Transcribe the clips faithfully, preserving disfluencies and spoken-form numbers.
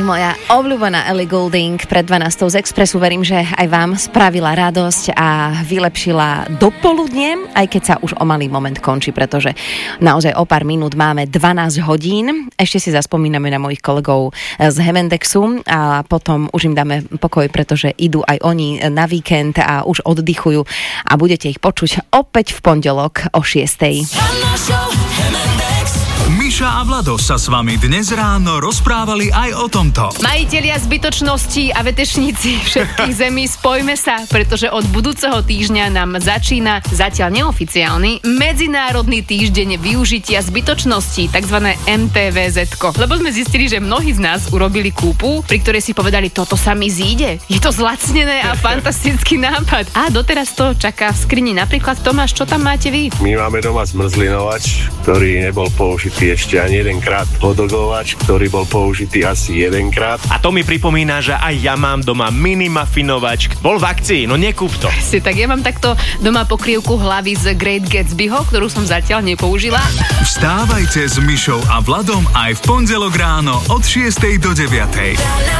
moja obľúbená Ellie Goulding pred dvanástou z Expressu. Verím, že aj vám spravila radosť a vylepšila dopoludne, aj keď sa už o malý moment končí, pretože naozaj o pár minút máme dvanásť hodín. Ešte si zaspomíname na mojich kolegov z Hemendexu a potom už im dáme pokoj, pretože idú aj oni na víkend a už oddychujú a budete ich počuť opäť v pondelok o šiestej. Miša a Vlado sa s vami dnes ráno rozprávali aj o tomto. Majitelia zbytočností a vetešníci všetkých zemí, spojme sa, pretože od budúceho týždňa nám začína zatiaľ neoficiálny Medzinárodný týždeň využitia zbytočností, takzvané em té vé zetko. Lebo sme zistili, že mnohí z nás urobili kúpu, pri ktorej si povedali, toto sa mi zíde. Je to zlacnené a fantastický nápad. A doteraz to čaká v skrini. Napríklad, Tomáš, čo tam máte vy? My máme doma zmrzlinovač, ktorý nebol použitý ešte ani jedenkrát, podogovač, ktorý bol použitý asi jedenkrát. A to mi pripomína, že aj ja mám doma mini muffinovač. Bol v akcii, no nekúp to. Si, tak ja mám takto doma pokrývku hlavy z Great Gatsbyho, ktorú som zatiaľ nepoužila. Vstávajte s Mišou a Vladom aj v pondelok ráno od šiestej do deviatej.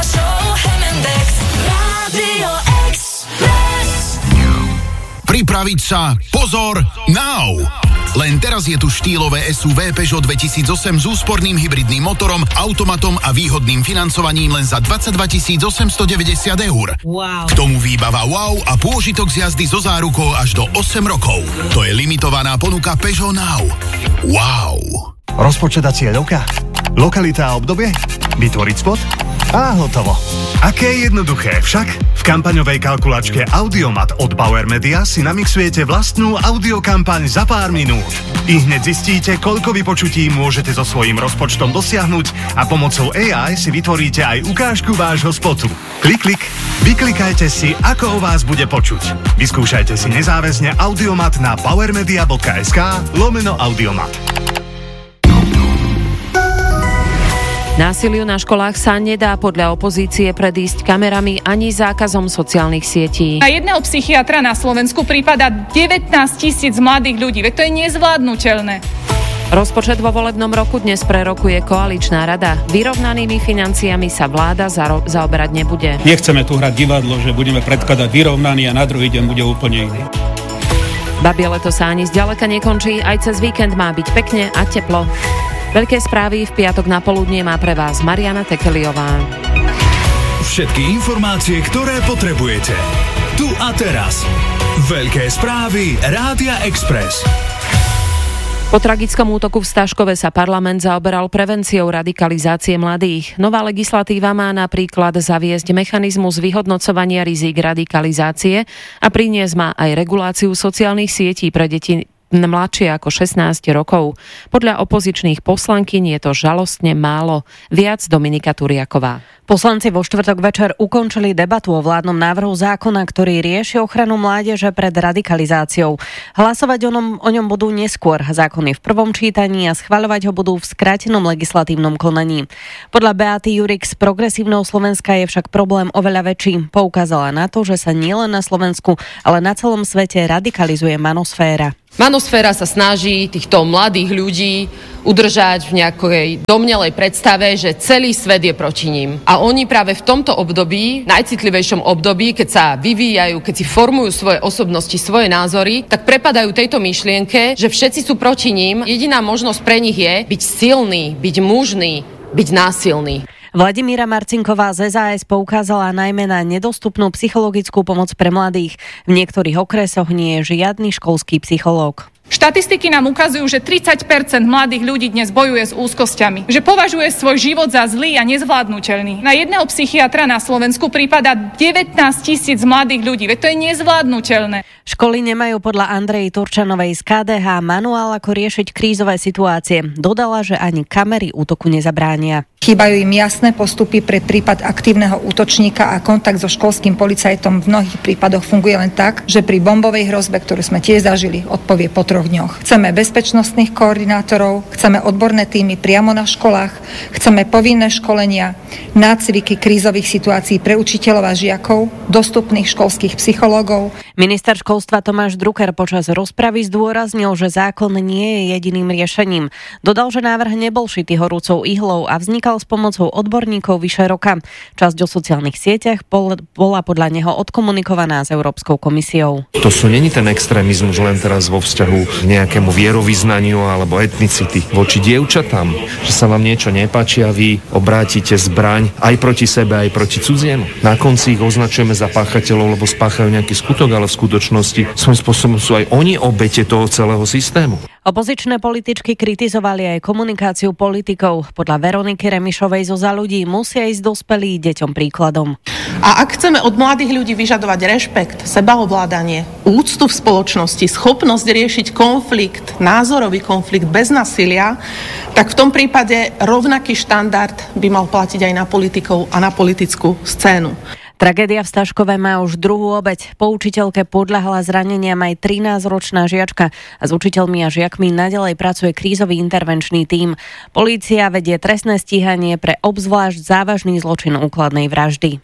Pripraviť sa, pozor, now! Len teraz je tu štýlové es ú vé Peugeot dvetisícosem s úsporným hybridným motorom, automatom a výhodným financovaním len za dvadsaťdva tisíc osemstodeväťdesiat eur. Wow. K tomu výbava wow a pôžitok z jazdy so zárukou až do osem rokov. To je limitovaná ponuka Peugeot Now. Wow. Rozpočet a cieľovka? Lokalita a obdobie? Vytvoriť spot? A hotovo. Aké jednoduché, však? V kampaňovej kalkulačke Audiomat od Bauer Media si namixujete vlastnú audiokampaň za pár minút. I hneď zistíte, koľko vypočutí môžete so svojím rozpočtom dosiahnuť a pomocou á í si vytvoríte aj ukážku vášho spotu. Klik, klik, vyklikajte si, ako o vás bude počuť. Vyskúšajte si nezáväzne Audiomat na powermedia.sk lomeno Audiomat. Násiliu na školách sa nedá podľa opozície predísť kamerami ani zákazom sociálnych sietí. Na jedného psychiatra na Slovensku prípada devätnásť tisíc mladých ľudí, veď to je nezvládnutelné. Rozpočet vo volebnom roku dnes prerokuje koaličná rada. Vyrovnanými financiami sa vláda zaro- zaoberať nebude. Nechceme tu hrať divadlo, že budeme predkladať vyrovnaný a na druhý deň bude úplne iný. Babie leto sa ani zďaleka nekončí, aj cez víkend má byť pekne a teplo. Veľké správy v piatok na poludnie má pre vás Mariana Tekeliová. Všetky informácie, ktoré potrebujete. Tu a teraz. Veľké správy Rádia Express. Po tragickom útoku v Staškove sa parlament zaoberal prevenciou radikalizácie mladých. Nová legislatíva má napríklad zaviesť mechanizmus vyhodnocovania rizík radikalizácie a priniesť má aj reguláciu sociálnych sietí pre deti mladšie ako šestnásť rokov. Podľa opozičných poslankyň je to žalostne málo. Viac Dominika Turiaková. Poslanci vo štvrtok večer ukončili debatu o vládnom návrhu zákona, ktorý rieši ochranu mládeže pred radikalizáciou. Hlasovať o ňom, o ňom budú neskôr. Zákon je v prvom čítaní a schvaľovať ho budú v skrátenom legislatívnom konaní. Podľa Beaty Jurik z Progresívneho Slovenska je však problém oveľa väčší. Poukázala na to, že sa nielen na Slovensku, ale na celom svete radikalizuje manosféra. Manosféra sa snaží týchto mladých ľudí udržať v nejakej domnelej predstave, že celý svet je proti ním. A oni práve v tomto období, najcitlivejšom období, keď sa vyvíjajú, keď si formujú svoje osobnosti, svoje názory, tak prepadajú tejto myšlienke, že všetci sú proti ním. Jediná možnosť pre nich je byť silný, byť mužný, byť násilný. Vladimíra Marcinková z es a es poukázala najmä na nedostupnú psychologickú pomoc pre mladých. V niektorých okresoch nie je žiadny školský psychológ. Štatistiky nám ukazujú, že tridsať percent mladých ľudí dnes bojuje s úzkosťami, že považuje svoj život za zlý a nezvládnutelný. Na jedného psychiatra na Slovensku prípada devätnásť tisíc mladých ľudí, veď to je nezvládnutelné. Školy nemajú podľa Andreji Turčanovej z ká dé há manuál, ako riešiť krízové situácie. Dodala, že ani kamery útoku nezabránia. Chýbajú im jasné postupy pre prípad aktívneho útočníka a kontakt so školským policajtom v mnohých prípadoch funguje len tak, že pri bombovej hrozbe, ktorú sme tiež zažili, odpovie potroj troch dňoch. Chceme bezpečnostných koordinátorov, chceme odborné týmy priamo na školách, chceme povinné školenia, nácviky krízových situácií pre učiteľov a žiakov, dostupných školských psychológov. Minister školstva Tomáš Drucker počas rozpravy zdôraznil, že zákon nie je jediným riešením. Dodal, že návrh nebol šitý horúcou ihlou a vznikal s pomocou odborníkov vyše roka. Časť o sociálnych sieťach bola podľa neho odkomunikovaná s Európskou komisiou. To sú není ten extrémizmus len teraz vo vzťahu k nejakému vierovyznaniu alebo etnicity voči dievčatám, že sa vám niečo nepáči a vy obrátite zbraň aj proti sebe, aj proti cudziemu. Na konci ich označujeme za páchateľov, lebo spáchajú nejaký skutok, ale v skutočnosti svojím spôsobom sú aj oni obete toho celého systému. Opozičné političky kritizovali aj komunikáciu politikov. Podľa Veroniky Remišovej zo Za ľudí musia ísť dospelí deťom príkladom. A ak chceme od mladých ľudí vyžadovať rešpekt, sebaovládanie, úctu v spoločnosti, schopnosť riešiť konflikt, názorový konflikt bez násilia, tak v tom prípade rovnaký štandard by mal platiť aj na politikov a na politickú scénu. Tragédia v Staškove má už druhú obeť. Po učiteľke podľahla zraneniam aj trinásťročná žiačka a s učiteľmi a žiakmi naďalej pracuje krízový intervenčný tím. Polícia vedie trestné stíhanie pre obzvlášť závažný zločin úkladnej vraždy.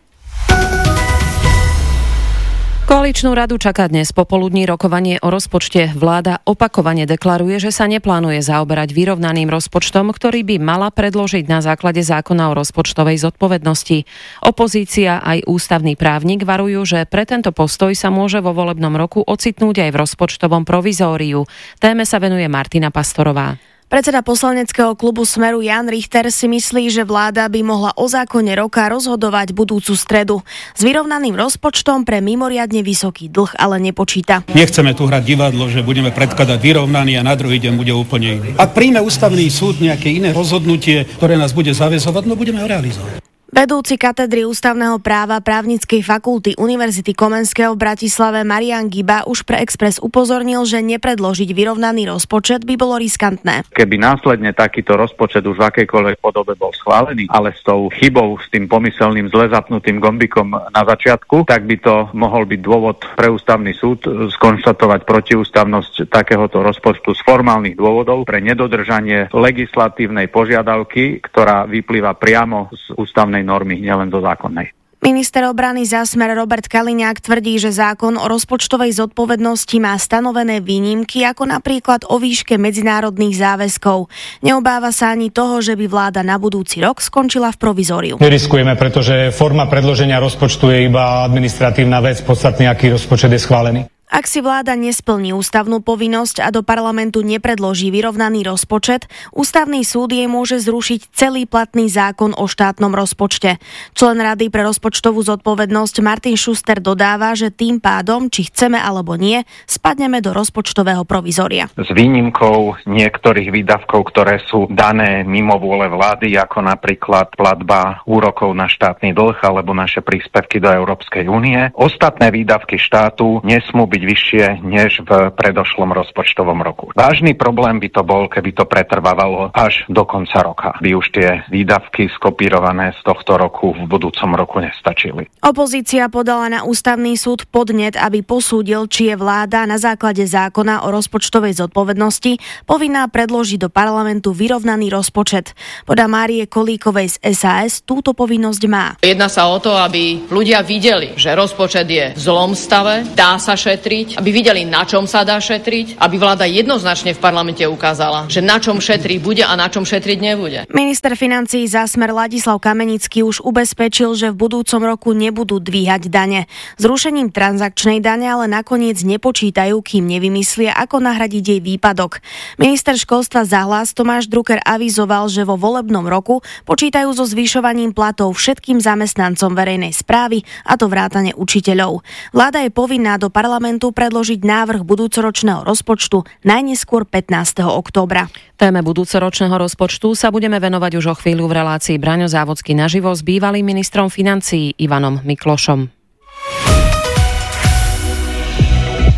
Koaličnú radu čaká dnes popoludní rokovanie o rozpočte. Vláda opakovane deklaruje, že sa neplánuje zaoberať vyrovnaným rozpočtom, ktorý by mala predložiť na základe zákona o rozpočtovej zodpovednosti. Opozícia aj ústavný právnik varujú, že pre tento postoj sa môže vo volebnom roku ocitnúť aj v rozpočtovom provizóriu. Téme sa venuje Martina Pastorová. Predseda poslaneckého klubu Smeru Jan Richter si myslí, že vláda by mohla o zákone roka rozhodovať budúcu stredu. S vyrovnaným rozpočtom pre mimoriadne vysoký dlh ale nepočíta. Nechceme tu hrať divadlo, že budeme predkladať vyrovnaný a na druhý deň bude úplne iný. Ak príjme ústavný súd nejaké iné rozhodnutie, ktoré nás bude zaväzovať, no budeme ho realizovať. Vedúci katedry ústavného práva Právnickej fakulty Univerzity Komenského v Bratislave Marián Giba už pre Express upozornil, že nepredložiť vyrovnaný rozpočet by bolo riskantné. Keby následne takýto rozpočet už v akejkoľvek podobe bol schválený, ale s tou chybou, s tým pomyselným zle zapnutým gombikom na začiatku, tak by to mohol byť dôvod pre ústavný súd skonštatovať protiústavnosť takéhoto rozpočtu z formálnych dôvodov pre nedodržanie legislatívnej požiadavky, ktorá vyplýva priamo z ústavnej normy, nielen zo zákonnej. Minister obrany za Smer Robert Kaliňák tvrdí, že zákon o rozpočtovej zodpovednosti má stanovené výnimky, ako napríklad o výške medzinárodných záväzkov. Neobáva sa ani toho, že by vláda na budúci rok skončila v provizóriu. Neriskujeme, pretože forma predloženia rozpočtu je iba administratívna vec, podstatný, aký rozpočet je schválený. Ak si vláda nesplní ústavnú povinnosť a do parlamentu nepredloží vyrovnaný rozpočet, ústavný súd jej môže zrušiť celý platný zákon o štátnom rozpočte. Člen Rady pre rozpočtovú zodpovednosť Martin Schuster dodáva, že tým pádom, či chceme alebo nie, spadneme do rozpočtového provizória. S výnimkou niektorých výdavkov, ktoré sú dané mimo vôle vlády, ako napríklad platba úrokov na štátny dlh alebo naše príspevky do Európskej únie, ostatné výdavky štátu nesmú byť vyššie než v predošlom rozpočtovom roku. Vážny problém by to bol, keby to pretrvávalo až do konca roka. By už tie výdavky skopírované z tohto roku v budúcom roku nestačili. Opozícia podala na ústavný súd podnet, aby posúdil, či je vláda na základe zákona o rozpočtovej zodpovednosti povinná predložiť do parlamentu vyrovnaný rozpočet. Podľa Márie Kolíkovej z es a es túto povinnosť má. Jedná sa o to, aby ľudia videli, že rozpočet je v zlom stave, dá sa šetriť, aby videli, na čom sa dá šetriť, aby vláda jednoznačne v parlamente ukázala, že na čom šetriť bude a na čom šetriť nebude. Minister financií za Smer Ladislav Kamenický už ubezpečil, že v budúcom roku nebudú dvíhať dane. Zrušením transakčnej dane ale nakoniec nepočítajú, kým nevymyslia, ako nahradiť jej výpadok. Minister školstva za Hlas Tomáš Drucker avizoval, že vo volebnom roku počítajú so zvyšovaním platov všetkým zamestnancom verejnej správy, a to vrátane učiteľov. Vláda je povinná do parlamentu predložiť návrh budúcoročného rozpočtu najneskôr pätnásteho októbra. Téme budúcoročného rozpočtu sa budeme venovať už o chvíľu v relácii Braňo Závodský naživo s bývalým ministrom financií Ivanom Miklošom.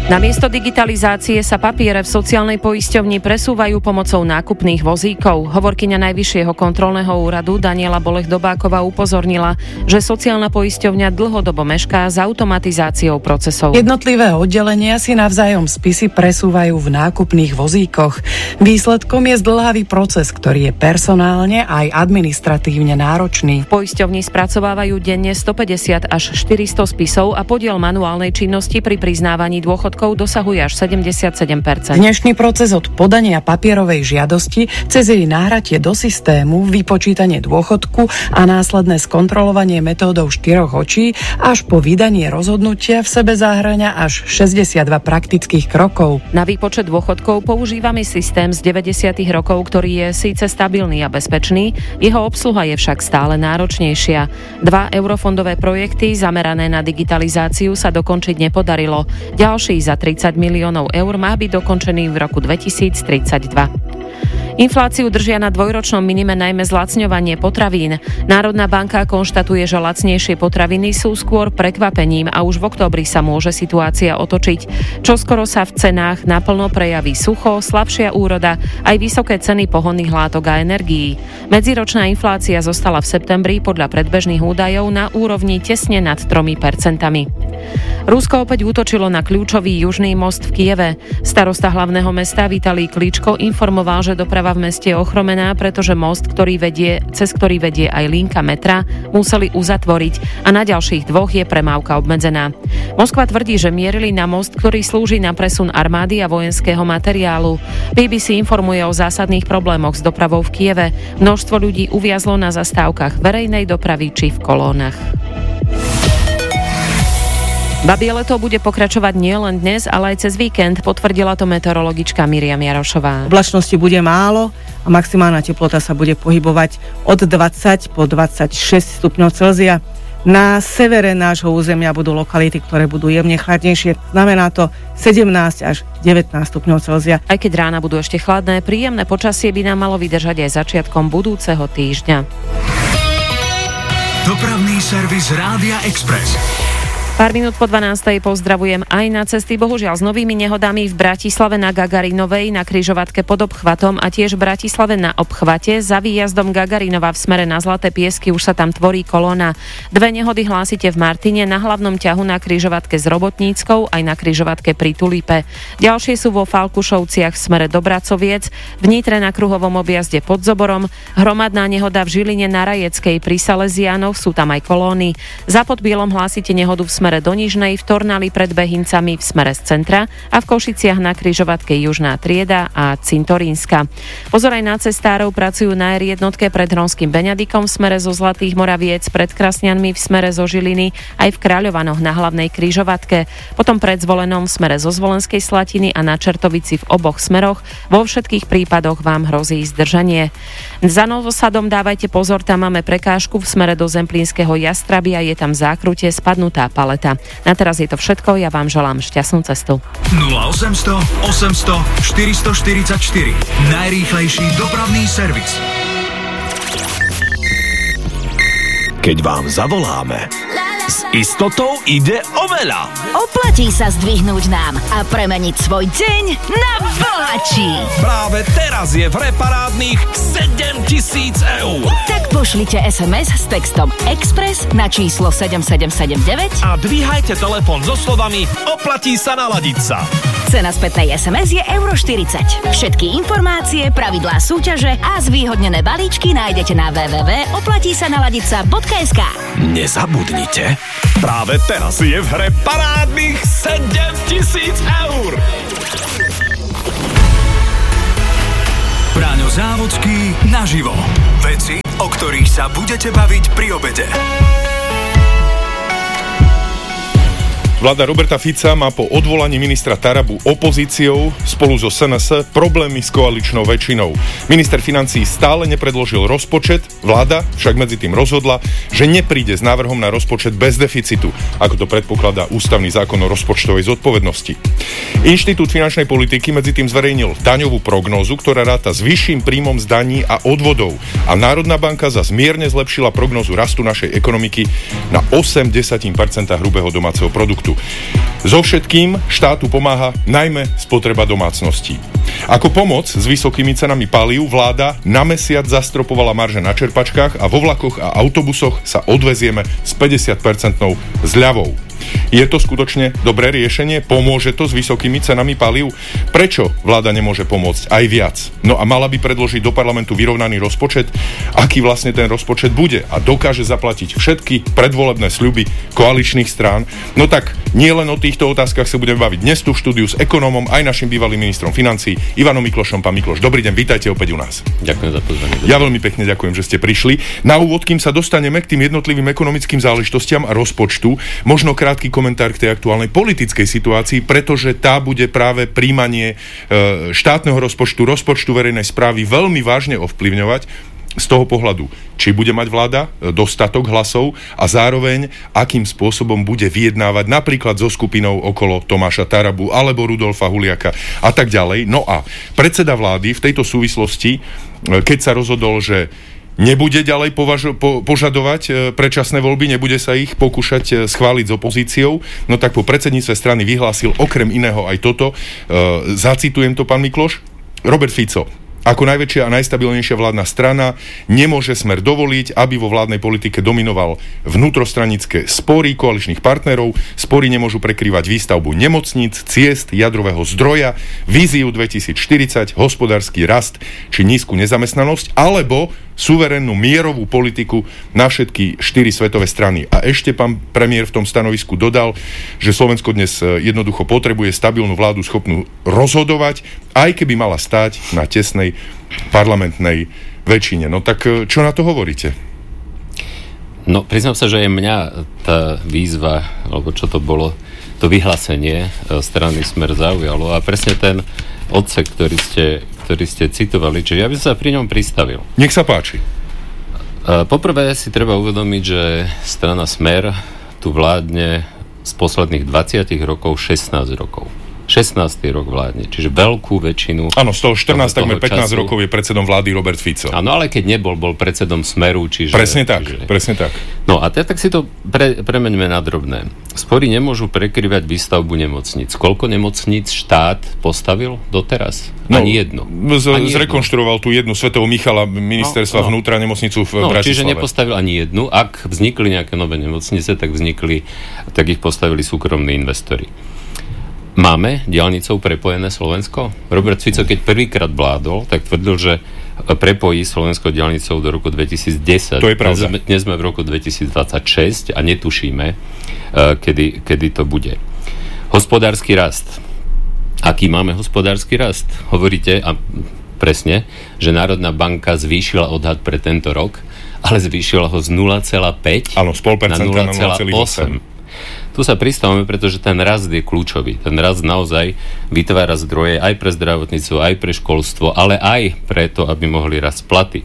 Namiesto digitalizácie sa papiere v sociálnej poisťovni presúvajú pomocou nákupných vozíkov. Hovorkyňa Najvyššieho kontrolného úradu Daniela Bolech-Dobáková upozornila, že sociálna poisťovňa dlhodobo mešká s automatizáciou procesov. Jednotlivé oddelenia si navzájom spisy presúvajú v nákupných vozíkoch. Výsledkom je zdĺhavý proces, ktorý je personálne aj administratívne náročný. V poisťovni spracovávajú denne stopäťdesiat až štyristo spisov a podiel manuálnej činnosti pri priznávaní dôchodkov dosahuje až sedemdesiatsedem percent. Dnešný proces od podania papierovej žiadosti cez jej nahratie do systému, vypočítanie dôchodku a následné skontrolovanie metódou štyroch očí až po vydanie rozhodnutia v sebe zahŕňa až šesťdesiatdva praktických krokov. Na výpočet dôchodkov používame systém z deväťdesiatych rokov, ktorý je síce stabilný a bezpečný, jeho obsluha je však stále náročnejšia. Dva eurofondové projekty zamerané na digitalizáciu sa dokončiť nepodarilo. Ďalší za tridsať miliónov eur má byť dokončený v roku dvetisíctridsaťdva. Infláciu držia na dvojročnom minime najmä zlacňovanie potravín. Národná banka konštatuje, že lacnejšie potraviny sú skôr prekvapením a už v októbri sa môže situácia otočiť. Čoskoro sa v cenách naplno prejaví sucho, slabšia úroda, aj vysoké ceny pohonných látok a energií. Medziročná inflácia zostala v septembri podľa predbežných údajov na úrovni tesne nad tromi percentami. Rusko opäť útočilo na kľúčový južný most v Kieve. Starosta hlavného mesta Vitalij Kličko informoval, že doprava v meste je ochromená, pretože most, ktorý vedie, cez ktorý vedie aj linka metra, museli uzatvoriť a na ďalších dvoch je premávka obmedzená. Moskva tvrdí, že mierili na most, ktorý slúži na presun armády a vojenského materiálu. bé bé cé informuje o zásadných problémoch s dopravou v Kieve. Množstvo ľudí uviazlo na zastávkach verejnej dopravy či v kolónach. Babie leto bude pokračovať nielen dnes, ale aj cez víkend, potvrdila to meteorologička Miriam Jarošová. Oblačnosti bude málo a maximálna teplota sa bude pohybovať od dvadsať po dvadsaťšesť stupňov Celzia. Na severe nášho územia budú lokality, ktoré budú jemne chladnejšie. Znamená to sedemnásť až devätnásť stupňov Celzia. Aj keď rána budú ešte chladné, príjemné počasie by nám malo vydržať aj začiatkom budúceho týždňa. Dopravný servis Rádia Express. Pár minút po dvanástej pozdravujem aj na cesty, bohužiaľ s novými nehodami v Bratislave na Gagarinovej, na križovatke pod obchvatom a tiež v Bratislave na obchvate. Za výjazdom Gagarinova v smere na Zlaté Piesky už sa tam tvorí kolóna. Dve nehody hlásite v Martine, na hlavnom ťahu na križovatke s Robotníckou aj na križovatke pri Tulipe. Ďalšie sú vo Falkušovciach v smere do Bracoviec, v Nitre na kruhovom objazde pod Zoborom, hromadná nehoda v Žiline na Rajeckej pri Salesiánoch, sú tam aj kolóny. Za Podbielom hlásite nehodu v smere do Nižnej, v Tornali pred Behincami v smere z centra a v Košiciach na križovatke Južná Trieda a Cintorínska. Pozor aj na cestárov, pracujú na er jednotke pred Hronským Beňadikom v smere zo Zlatých Moraviec, pred Krasňanmi v smere zo Žiliny, aj v Kráľovanoch na hlavnej križovatke, potom pred Zvolenom v smere zo Zvolenskej Slatiny a na Čertovici v oboch smeroch. Vo všetkých prípadoch vám hrozí zdržanie. Za Novosadom dávajte pozor, tam máme prekážku v smere do Zemplínskeho Jastrabia, je tam zákrutie, spadnutá paleta. Na teraz je to všetko, ja vám želám šťastnú cestu. nula osemsto osemsto štyristoštyridsaťštyri. Najrýchlejší dopravný servis. Keď vám zavoláme, s istotou ide o veľa. Oplatí sa zdvihnúť nám a premeniť svoj deň na bohatší. Práve teraz je v hre parádnych sedemtisíc eur. Tak pošlite es em es s textom Express na číslo sedem sedem sedem deväť a dvíhajte telefón so slovami oplatí sa naladiť sa. Cena spätnej es em es je euro štyridsať. Všetky informácie, pravidlá súťaže a zvýhodnené balíčky nájdete na w w w bodka oplatí sa naladiť sa bodka es ká. Nezabudnite, práve teraz je v hre parádnych sedemtisíc eur. Braňo Závodský naživo. Veci, o ktorých sa budete baviť pri obede. Vláda Roberta Fica má po odvolaní ministra Tarabu opozíciou spolu so es en es problémy s koaličnou väčšinou. Minister financií stále nepredložil rozpočet, vláda však medzi tým rozhodla, že nepríde s návrhom na rozpočet bez deficitu, ako to predpokladá ústavný zákon o rozpočtovej zodpovednosti. Inštitút finančnej politiky medzi tým zverejnil daňovú prognózu, ktorá ráta s vyšším príjmom z daní a odvodov. A Národná banka zas mierne zlepšila prognózu rastu našej ekonomiky na osem desať percent hrubého domáceho produktu. produktu. So všetkým štátu pomáha najmä spotreba domácností. Ako pomoc s vysokými cenami palív vláda na mesiac zastropovala marže na čerpačkách a vo vlakoch a autobusoch sa odvezieme s päťdesiat percent zľavou. Je to skutočne dobré riešenie? Pomôže to s vysokými cenami palív? Prečo vláda nemôže pomôcť aj viac? No a mala by predložiť do parlamentu vyrovnaný rozpočet? Aký vlastne ten rozpočet bude? A dokáže zaplatiť všetky predvolebné sľuby koaličných strán? No tak nie len o týchto otázkach sa budeme baviť dnes tu v štúdiu s ekonómom aj našim bývalým ministrom financií Ivanom Miklošom. Pán Mikloš, dobrý deň, vítajte opäť u nás. Ďakujem za pozvanie. Ja veľmi pekne ďakujem, že ste prišli. Na úvod, kým sa dostaneme k tým jednotlivým ekonomickým záležitostiam a rozpočtu, možno krátky komentár k tej aktuálnej politickej situácii, pretože tá bude práve príjmanie e, štátneho rozpočtu, rozpočtu verejnej správy veľmi vážne ovplyvňovať z toho pohľadu, či bude mať vláda dostatok hlasov a zároveň akým spôsobom bude vyjednávať napríklad so skupinou okolo Tomáša Tarabu alebo Rudolfa Huliaka a tak ďalej. No a predseda vlády v tejto súvislosti, keď sa rozhodol, že nebude ďalej považo- po- požadovať e, predčasné voľby, nebude sa ich pokúšať e, schváliť s opozíciou, no tak po predsedníctve strany vyhlásil okrem iného aj toto. E, zacitujem to, pán Mikloš. Robert Fico: ako najväčšia a najstabilnejšia vládna strana nemôže Smer dovoliť, aby vo vládnej politike dominoval vnútrostranické spory koaličných partnerov. Spory nemôžu prekrývať výstavbu nemocníc, ciest, jadrového zdroja, víziu dvetisícštyridsať, hospodársky rast či nízku nezamestnanosť, alebo suverénnu mierovú politiku na všetky štyri svetové strany. A ešte pán premiér v tom stanovisku dodal, že Slovensko dnes jednoducho potrebuje stabilnú vládu schopnú rozhodovať, aj keby mala stáť na tesnej parlamentnej väčšine. No tak čo na to hovoríte? No, priznám sa, že aj mňa tá výzva, alebo čo to bolo, to vyhlásenie strany Smer zaujalo a presne ten odsek, ktorý ste, ktorý ste citovali, čiže ja by som sa pri ňom pristavil. Nech sa páči. Poprvé si treba uvedomiť, že strana Smer tu vládne z posledných dvadsať rokov šestnásť rokov. šestnásty rok vládne, čiže veľkú väčšinu. Áno, z toho štrnásť, takmer pätnásť času. Rokov je predsedom vlády Robert Fico. Áno, ale keď nebol, bol predsedom Smeru, čiže... Presne tak, čiže... presne tak. No a teda tak si to pre, premeňme na drobné. Spory nemôžu prekryvať výstavbu nemocníc. Koľko nemocníc štát postavil doteraz? No, Ani jedno. Z, ani zrekonštruoval tú jednu Svetovo Michala ministerstva no, no. vnútra nemocnicu v no, Bratislave. Čiže nepostavil ani jednu. Ak vznikli nejaké nové nemocnice, tak vznikli, tak ich postavili súkromní investori. Máme diaľnicou prepojené Slovensko? Robert Fico, keď prvýkrát vládol, tak tvrdil, že prepojí Slovensko diaľnicou do roku dvetisícdesať. To je pravda. Dnes sme v roku dvetisícdvadsaťšesť a netušíme, kedy, kedy to bude. Hospodársky rast. Aký máme hospodársky rast? Hovoríte, a presne, že Národná banka zvýšila odhad pre tento rok, ale zvýšila ho z nula celá päť Áno, z pol percenta na nula celá osem. Tu sa pristávame, pretože ten rast je kľúčový. Ten rast naozaj vytvára zdroje aj pre zdravotníctvo, aj pre školstvo, ale aj preto, aby mohli rásť platy.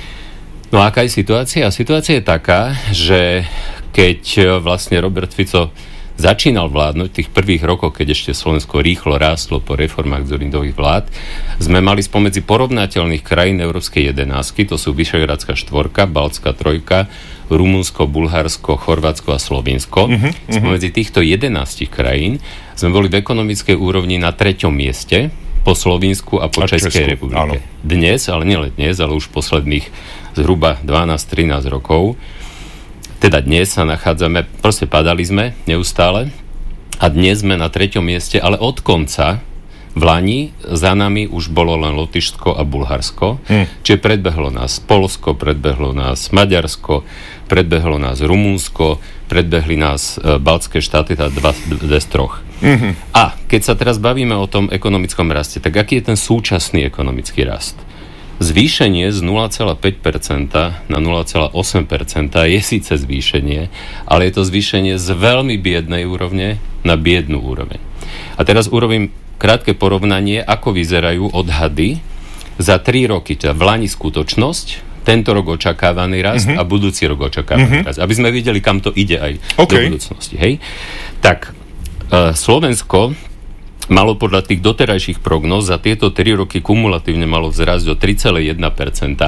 No a aká je situácia? Situácia je taká, že keď vlastne Robert Fico začínal vládnuť v tých prvých rokoch, keď ešte Slovensko rýchlo rástlo po reformách Dzurindových vlád, sme mali spomedzi porovnateľných krajín Európskej jedenásky, to sú Vyšehradská štvorka, Baltská trojka, Rumunsko, Bulharsko, Chorvátsko a Slovinsko. Uh-huh, uh-huh. Spomedzi týchto jedenástich krajín sme boli v ekonomickej úrovni na treťom mieste po Slovinsku a po a Českej republike. Áno. Dnes, ale nielen dnes, ale už posledných zhruba dvanásť trinásť rokov, teda dnes sa nachádzame, proste padali sme neustále a dnes sme na treťom mieste, ale od konca v Lani za nami už bolo len Lotyšsko a Bulharsko, hmm. čiže predbehlo nás Poľsko, predbehlo nás Maďarsko, predbehlo nás Rumunsko, predbehli nás e, Baltské štáty, teda dva, dve z troch. Hmm. A keď sa teraz bavíme o tom ekonomickom raste, tak aký je ten súčasný ekonomický rast? Zvýšenie z nula celá päť percenta na nula celá osem percenta je síce zvýšenie, ale je to zvýšenie z veľmi biednej úrovne na biednú úroveň. A teraz urobím krátke porovnanie, ako vyzerajú odhady za tri roky, teda v Lani skutočnosť, tento rok očakávaný rast uh-huh. a budúci rok očakávaný uh-huh. rast. Aby sme videli, kam to ide aj okay. do budúcnosti. Hej? Tak, uh, Slovensko malo podľa tých doterajších prognóz za tieto tri roky kumulatívne malo vzrásť o tri celé jedna percenta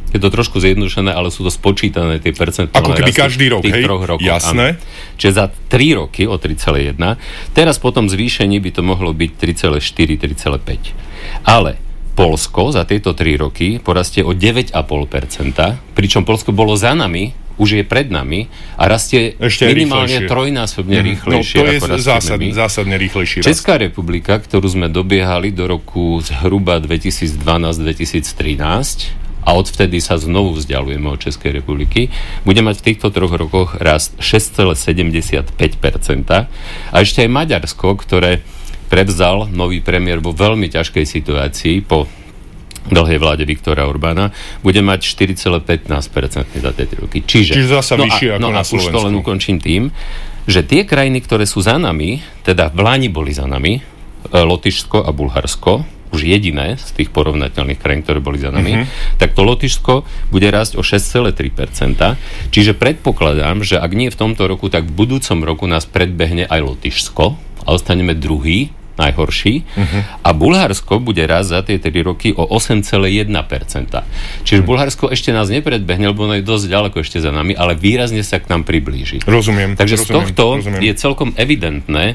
Je to trošku zjednodušené, ale sú to spočítané tie percentuálne ako keby rasty každý rok, tých hej? troch rokov. Jasné. Áno. Čiže za tri roky o tri celé jedna. Teraz potom zvýšení by to mohlo byť tri celé štyri, tri celé päť. Ale Poľsko za tieto tri roky porastie o deväť celá päť percenta, pričom Poľsko bolo za nami, už je pred nami a rastie ešte minimálne rýchlejšie. trojnásobne rýchlejšie. No to je ako zásadne, zásadne rýchlejší rast. Česká republika, ktorú sme dobiehali do roku zhruba dvetisícdvanásť dvetisíctrinásť, a odvtedy sa znovu vzdialujeme od Českej republiky, bude mať v týchto troch rokoch rast šesť celá sedemdesiatpäť percenta. A ešte aj Maďarsko, ktoré prevzal nový premiér vo veľmi ťažkej situácii po dlhej vláde Viktora Orbána, bude mať štyri celá pätnásť percenta za tie tri roky. Čiže, Čiže zasa no vyššie a, ako no na a už to len Slovensku. ukončím tým, že tie krajiny, ktoré sú za nami, teda v Lani boli za nami, Lotyšsko a Bulharsko, už jediné z tých porovnateľných krajín, ktoré boli za nami, mm-hmm. tak to Lotyšsko bude rásť o šesť celá tri percenta. Čiže predpokladám, že ak nie v tomto roku, tak v budúcom roku nás predbehne aj Lotyšsko a ostaneme druhý, najhorší. Mm-hmm. A Bulharsko bude rásť za tie tri roky o osem celá jedna percenta. Čiže Bulharsko ešte nás nepredbehne, lebo ono je dosť ďaleko ešte za nami, ale výrazne sa k nám priblíži. Rozumiem. Takže rozumiem, z tohto rozumiem. je celkom evidentné,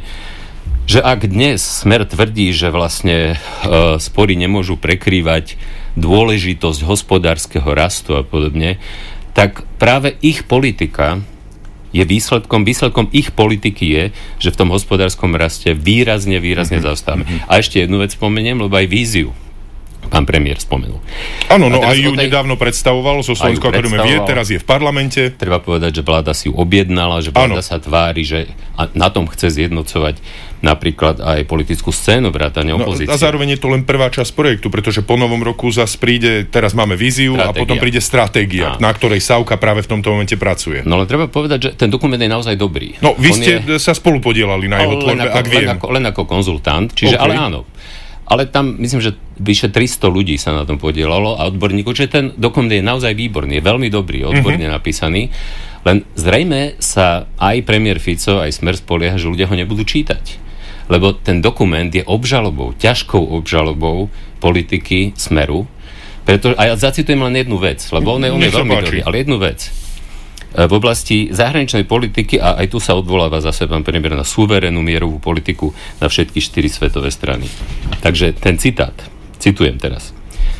že ak dnes Smer tvrdí, že vlastne e, spory nemôžu prekrývať dôležitosť hospodárskeho rastu a podobne, tak práve ich politika je výsledkom, výsledkom ich politiky je, že v tom hospodárskom raste výrazne, výrazne mm-hmm. zaostávame. Mm-hmm. A ešte jednu vec spomeniem, lebo aj víziu pán premiér spomenul. Áno, no aj ju tej... nedávno predstavoval zo Slovenskou akadémiou vied, teraz je v parlamente. Treba povedať, že vláda si ju objednala, že vláda ano. sa tvári, že na tom chce zjednocovať napríklad aj politickú scénu vrátane opozície. No, a zároveň je to len prvá časť projektu, pretože po novom roku zase príde, teraz máme víziu stratégia. A potom príde stratégia, a. na ktorej Savka práve v tomto momente pracuje. No len treba povedať, že ten dokument je naozaj dobrý. No vy On ste je... sa spolu podielali na jeho tvorbe, ak viem. Len ako, len ako konzultant, čiže okay. ale áno. Ale tam, myslím, že vyše tristo ľudí sa na tom podielalo a odborníkov, že ten dokument je naozaj výborný, je veľmi dobrý, odborne mm-hmm. napísaný, len zrejme sa aj premiér Fico, aj Smer spolieha, že ľudia ho nebudú čítať. Lebo ten dokument je obžalobou, ťažkou obžalobou politiky Smeru, pretože, a ja zacitujem len jednu vec, lebo on je, on je veľmi dobrý, ale jednu vec. V oblasti zahraničnej politiky, a aj tu sa odvoláva zase pán premiér na suverénnu mierovú politiku na všetky štyri svetové strany. Takže ten citát, citujem teraz.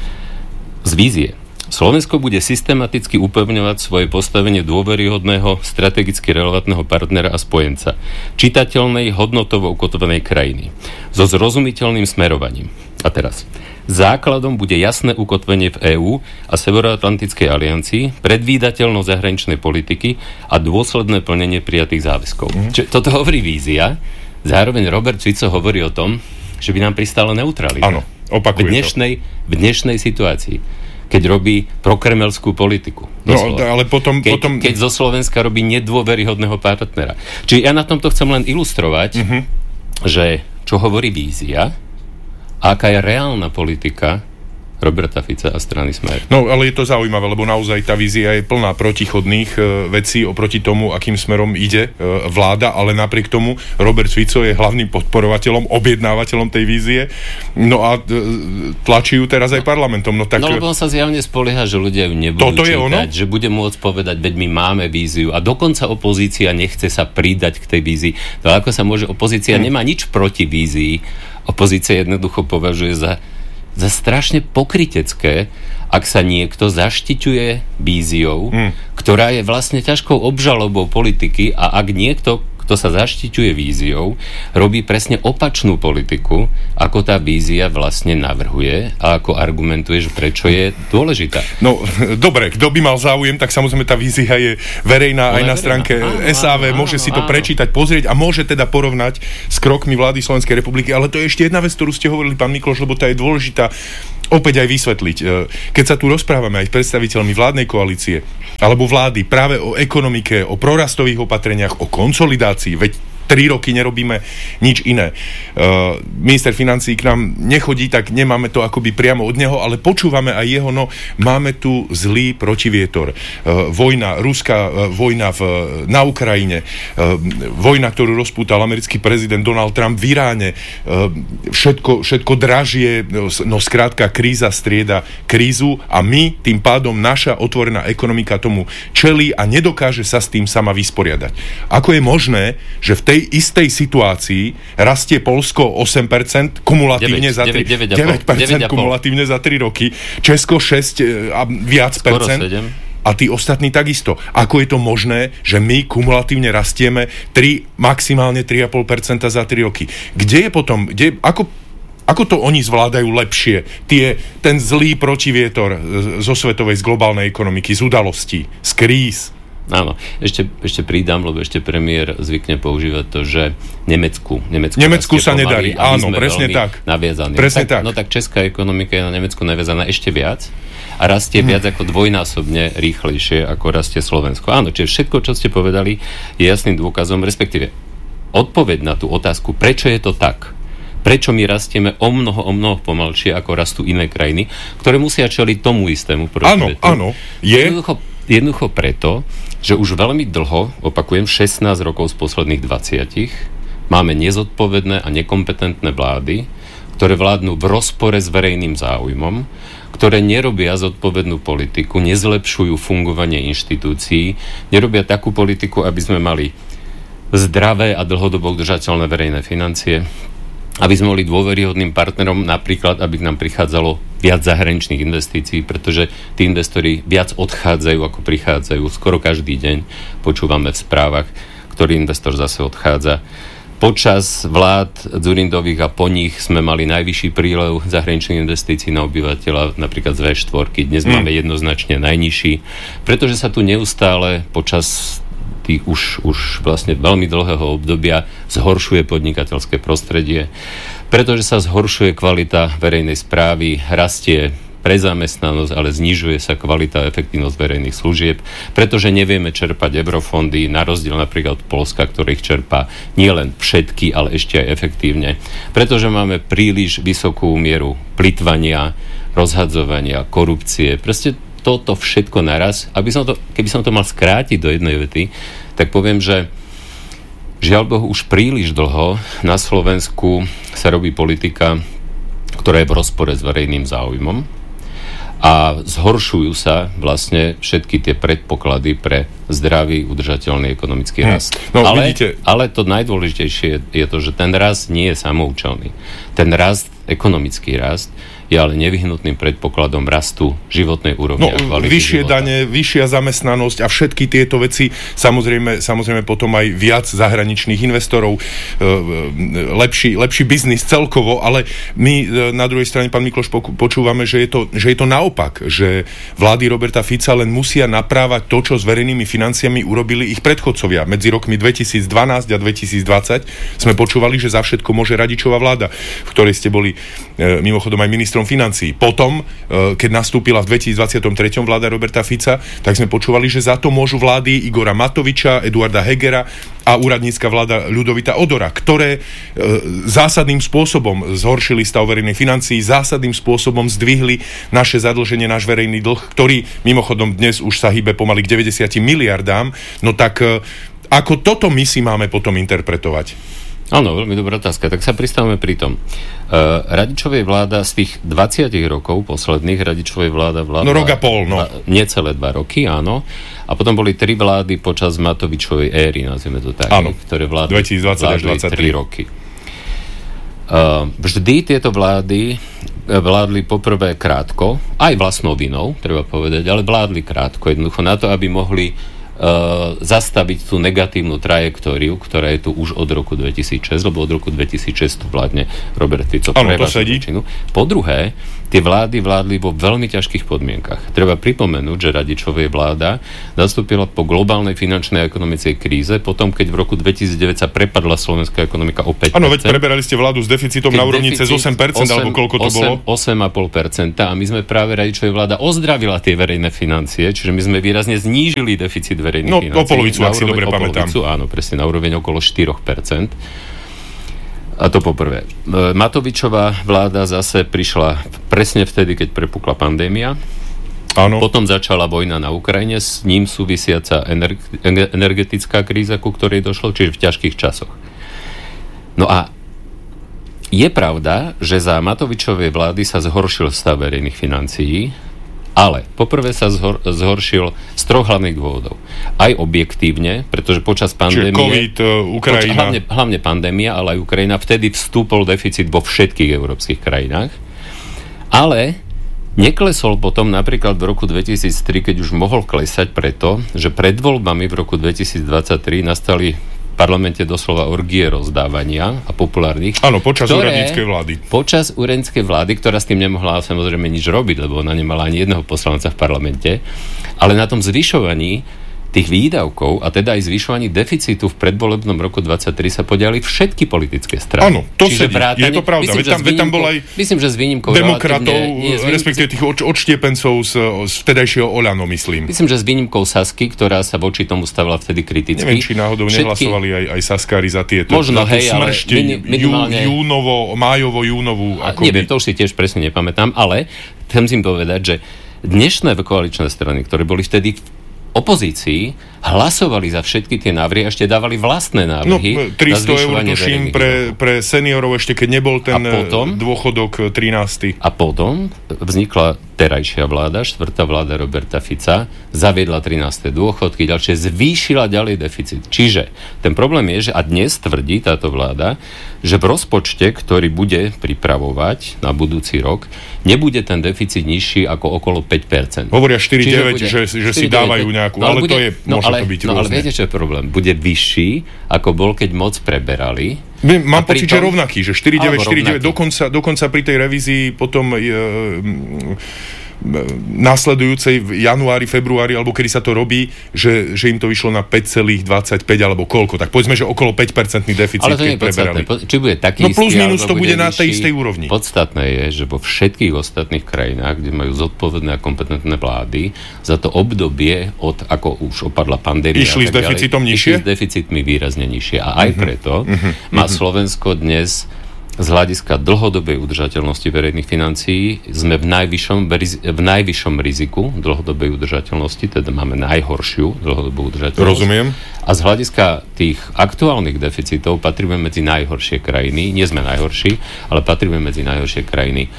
Z vízie. Slovensko bude systematicky upevňovať svoje postavenie dôveryhodného, strategicky relevantného partnera a spojenca. Čitateľnej, hodnotovo ukotvenej krajiny. So zrozumiteľným smerovaním. A teraz. Základom bude jasné ukotvenie v EÚ a Severoatlantickej aliancii, predvídateľnosť zahraničnej politiky a dôsledné plnenie prijatých záväzkov. Mm. Čiže toto hovorí vízia, zároveň Robert Fico hovorí o tom, že by nám pristála neutralita. Áno, opakuje v dnešnej, v dnešnej situácii, keď robí prokremelskú politiku. No, ale potom, keď, potom... keď zo Slovenska robí nedôveryhodného partnera. Čiže ja na tomto chcem len ilustrovať, mm-hmm. že čo hovorí vízia, aká je reálna politika Roberta Fica a strany Smer. No, ale je to zaujímavé, lebo naozaj tá vízia je plná protichodných e, vecí oproti tomu, akým smerom ide e, vláda, ale napriek tomu Robert Fico je hlavným podporovateľom, objednávateľom tej vízie. No a e, tlačí ju teraz aj parlamentom. No, tak... no lebo on sa zjavne spolieha, že ľudia ju nebudú Toto je čítať, ono? že bude môcť povedať, veď my máme víziu a dokonca opozícia nechce sa pridať k tej vízii. To ako sa môže, opozícia hmm. nemá nič proti vízii. Opozícia jednoducho považuje za za strašne pokrytecké, ak sa niekto zaštiťuje víziou, mm. ktorá je vlastne ťažkou obžalobou politiky a ak niekto, kto sa zaštiťuje víziou, robí presne opačnú politiku, ako tá vízia vlastne navrhuje a ako argumentuje, že prečo je dôležitá. No, dobre, kto by mal záujem, tak samozrejme tá vízia je verejná aj na stránke áno, es á vé, áno, môže áno, si to áno. prečítať, pozrieť a môže teda porovnať s krokmi vlády Slovenskej republiky, ale to je ešte jedna vec, ktorú ste hovorili, pán Mikloš, lebo tá je dôležitá opäť aj vysvetliť. Keď sa tu rozprávame aj s predstaviteľmi vládnej koalície alebo vlády práve o ekonomike, o prorastových opatreniach, o konsolidácii, veď tri roky nerobíme nič iné. Uh, minister financií k nám nechodí, tak nemáme to akoby priamo od neho, ale počúvame aj jeho, no máme tu zlý protivietor. Uh, vojna, ruská uh, vojna v, na Ukrajine, uh, vojna, ktorú rozpútal americký prezident Donald Trump v Iráne, uh, všetko, všetko dražie, no skrátka kríza strieda krízu a my, tým pádom naša otvorená ekonomika tomu čelí a nedokáže sa s tým sama vysporiadať. Ako je možné, že v tej istej situácii rastie Poľsko osem percent kumulatívne za tri, deväť percent kumulatívne za tri roky, Česko šesť a viac skoro percent sedem. A tí ostatní takisto. Ako je to možné, že my kumulatívne rastieme tri, maximálne tri celé päť percenta za tri roky? Kde je potom, kde, ako Ako to oni zvládajú lepšie? Tie, ten zlý protivietor zo svetovej, z globálnej ekonomiky, z udalostí, z kríz. Áno, ešte, ešte pridám, lebo ešte premiér zvykne používať to, že Nemecku. Nemecku, Nemecku sa nedarí, áno, presne tak. Naviazaní. Presne tak, tak. No tak česká ekonomika je na Nemecku naviazaná ešte viac a rastie hmm. viac ako dvojnásobne rýchlejšie, ako rastie Slovensko. Áno, čiže všetko, čo ste povedali, je jasným dôkazom, respektíve odpoveď na tú otázku, prečo je to tak? Prečo my rastieme o mnoho, o mnoho pomalšie, ako rastú iné krajiny, ktoré musia čeliť tomu istému protivietu. Áno, áno. Je... Jednoducho, jednoducho preto, že už veľmi dlho, opakujem, šestnásť rokov z posledných dvadsať, máme nezodpovedné a nekompetentné vlády, ktoré vládnu v rozpore s verejným záujmom, ktoré nerobia zodpovednú politiku, nezlepšujú fungovanie inštitúcií, nerobia takú politiku, aby sme mali zdravé a dlhodobo udržateľné verejné financie, aby sme boli dôveryhodným partnerom, napríklad, aby k nám prichádzalo viac zahraničných investícií, pretože tí investori viac odchádzajú, ako prichádzajú. Skoro každý deň počúvame v správach, ktorý investor zase odchádza. Počas vlád Dzurindových a po nich sme mali najvyšší prílev zahraničných investícií na obyvateľa, napríklad z vé štyri. Dnes mm. máme jednoznačne najnižší, pretože sa tu neustále počas tých už, už vlastne veľmi dlhého obdobia zhoršuje podnikateľské prostredie, pretože sa zhoršuje kvalita verejnej správy, rastie prezamestnanosť, ale znižuje sa kvalita a efektívnosť verejných služieb, pretože nevieme čerpať eurofondy, na rozdiel napríklad od Poľska, ktorých čerpá nielen všetky, ale ešte aj efektívne, pretože máme príliš vysokú mieru plytvania, rozhadzovania, korupcie, proste toto všetko naraz. Aby som to, keby som to mal skrátiť do jednej vety, tak poviem, že žiaľ Bohu už príliš dlho na Slovensku sa robí politika, ktorá je v rozpore s verejným záujmom a zhoršujú sa vlastne všetky tie predpoklady pre zdravý, udržateľný ekonomický rast. No, ale, vidíte... ale to najdôležitejšie je to, že ten rast nie je samoučelný. Ten rast, ekonomický rast, je ale nevyhnutným predpokladom rastu životnej úrovne no, a kvality vyššie života. dane, vyššia zamestnanosť a všetky tieto veci, samozrejme, samozrejme potom aj viac zahraničných investorov, lepší, lepší biznis celkovo, ale my na druhej strane, pán Mikloš, počúvame, že je to, že je to naopak, že vlády Roberta Fica len musia naprávať to, čo s verejnými financiami urobili ich predchodcovia. Medzi rokmi dvetisícdvanásť a dvetisícdvadsať sme počúvali, že za všetko môže Radičová vláda, v ktorej ste boli e, mimochodom aj ministrom financií. Potom, e, keď nastúpila v dvetisícdvadsaťtri vláda Roberta Fica, tak sme počúvali, že za to môžu vlády Igora Matoviča, Eduarda Hegera a úradnícka vláda Ľudovita Odora, ktoré e, zásadným spôsobom zhoršili stav verejných financií, zásadným spôsobom zdvihli naše zadlženie, náš verejný dlh, ktorý mimochodom dnes už sa hýbe pomaly k deväťdesiatim miliardám. No tak e, ako toto my si máme potom interpretovať? Áno, veľmi dobrá otázka. Tak sa pristavme pri tom. Uh, Radičovej vláda z tých dvadsať rokov posledných, Radičovej vláda vláda... No rok a pol, no. Necelé dva roky, áno. A potom boli tri vlády počas Matovičovej éry, nazvime to tak, áno, ktoré vládli, dvetisícdvadsať až dvadsaťtri tri roky. Uh, vždy tieto vlády vládli poprvé krátko, aj vlastnou vinou, treba povedať, ale vládli krátko, jednoducho na to, aby mohli Uh, zastaviť tú negatívnu trajektóriu, ktorá je tu už od roku dvetisícšesť, lebo od roku dvetisícšesť tu vládne Robert Fico. Áno, to sedí. Po druhé, tie vlády vládli vo veľmi ťažkých podmienkach. Treba pripomenúť, že Radičovej vláda nastúpila po globálnej finančnej a ekonomickej kríze, potom keď v roku dvetisícdeväť sa prepadla slovenská ekonomika o päť percent. Áno, veď preberali ste vládu s deficitom keď na úrovni cez osem percent, osem, alebo koľko to osem, bolo? osem celá päť percenta a my sme práve Radičovej vláda ozdravila tie verejné financie, čiže my sme výrazne znížili deficit verejných no, financií. O polovicu, ak si dobre pamätám. Polovicu, áno, presne, na úroveň okolo štyri percentá. A to poprvé. Matovičová vláda zase prišla presne vtedy, keď prepukla pandémia. Áno. Potom začala vojna na Ukrajine, s ním súvisiaca ener- energetická kríza, ku ktorej došlo, čiže v ťažkých časoch. No a je pravda, že za Matovičovej vlády sa zhoršil stav verejných financií, ale poprvé sa zhor- zhoršil z troch hlavných dôvodov. Aj objektívne, pretože počas pandémie... Čiže COVID, Ukrajina... Poč- hlavne, hlavne pandémia, ale aj Ukrajina. Vtedy vstúpol deficit vo všetkých európskych krajinách. Ale neklesol potom napríklad v roku dvetisíctri, keď už mohol klesať preto, že pred voľbami v roku dvetisícdvadsaťtri nastali v parlamente doslova orgie rozdávania a populárnych. Áno, počas ktoré, úradníckej vlády. Počas úradníckej vlády, ktorá s tým nemohla samozrejme nič robiť, lebo ona nemala ani jedného poslanca v parlamente, ale na tom zvyšovaní tých výdavkov a teda aj zvyšovaní deficitu v predvolebnom roku dvadsaťtri sa podiali všetky politické strany. Áno, to Čiže sedí. vrátane, Je to pravda. Myslím, Veď tam, výnimkou, tam bol aj myslím, že s výnimkou demokratov, nie, respektíve tých od, odštiepencov z, z vtedajšieho Oľano, myslím. Myslím, že s výnimkou Sasky, ktorá sa voči tomu stavila vtedy kriticky. Neviem, či náhodou všetky... nehlasovali aj, aj Saskári za tieto. Možno, hej, ale minim, minimálne... jú, júnovo, májovo, júnovú. A, neviem, to už si tiež presne nepamätám, ale chcem si povedať, že dnešné koaličné strany, ktoré boli vtedy opozícii, hlasovali za všetky tie návrhy a ešte dávali vlastné návrhy. No, tristo eur tuším pre, pre seniorov, ešte keď nebol ten potom, dôchodok trinásty. A potom vznikla terajšia vláda, štvrtá vláda Roberta Fica, zaviedla trináste dôchodky, ďalšie zvýšila ďalej deficit. Čiže ten problém je, že a dnes tvrdí táto vláda, že v rozpočte, ktorý bude pripravovať na budúci rok, nebude ten deficit nižší ako okolo päť percent. Hovoria štyri deväť, že, že si dávajú nejakú, no, ale, ale bude, to je, no, môže ale, to byť no, rôzne. Ale viete, čo je problém? Bude vyšší, ako bol, keď moc preberali. Mám pocit, že rovnaký, že štyri deväť, štyri deväť, dokonca, dokonca pri tej revízii potom e, následujúcej v januári, februári, alebo kedy sa to robí, že, že im to vyšlo na päť celá dvadsaťpäť alebo koľko, tak povedzme, že okolo päť percentný deficit, ale to nie je podstatné. Či bude taký no plus istý, minus to bude na tej vyšší, istej úrovni. Podstatné je, že vo všetkých ostatných krajinách, kde majú zodpovedné a kompetentné vlády, za to obdobie od, ako už opadla pandémia, išli s deficitom nižšie? Išli s deficitmi výrazne nižšie. A aj uh-huh. preto uh-huh. má Slovensko dnes z hľadiska dlhodobej udržateľnosti verejných financií sme v najvyššom, v najvyššom riziku dlhodobej udržateľnosti, teda máme najhoršiu dlhodobú udržateľnosť. Rozumiem. A z hľadiska tých aktuálnych deficitov patríme medzi najhoršie krajiny, nie sme najhorší, ale patríme medzi najhoršie krajiny,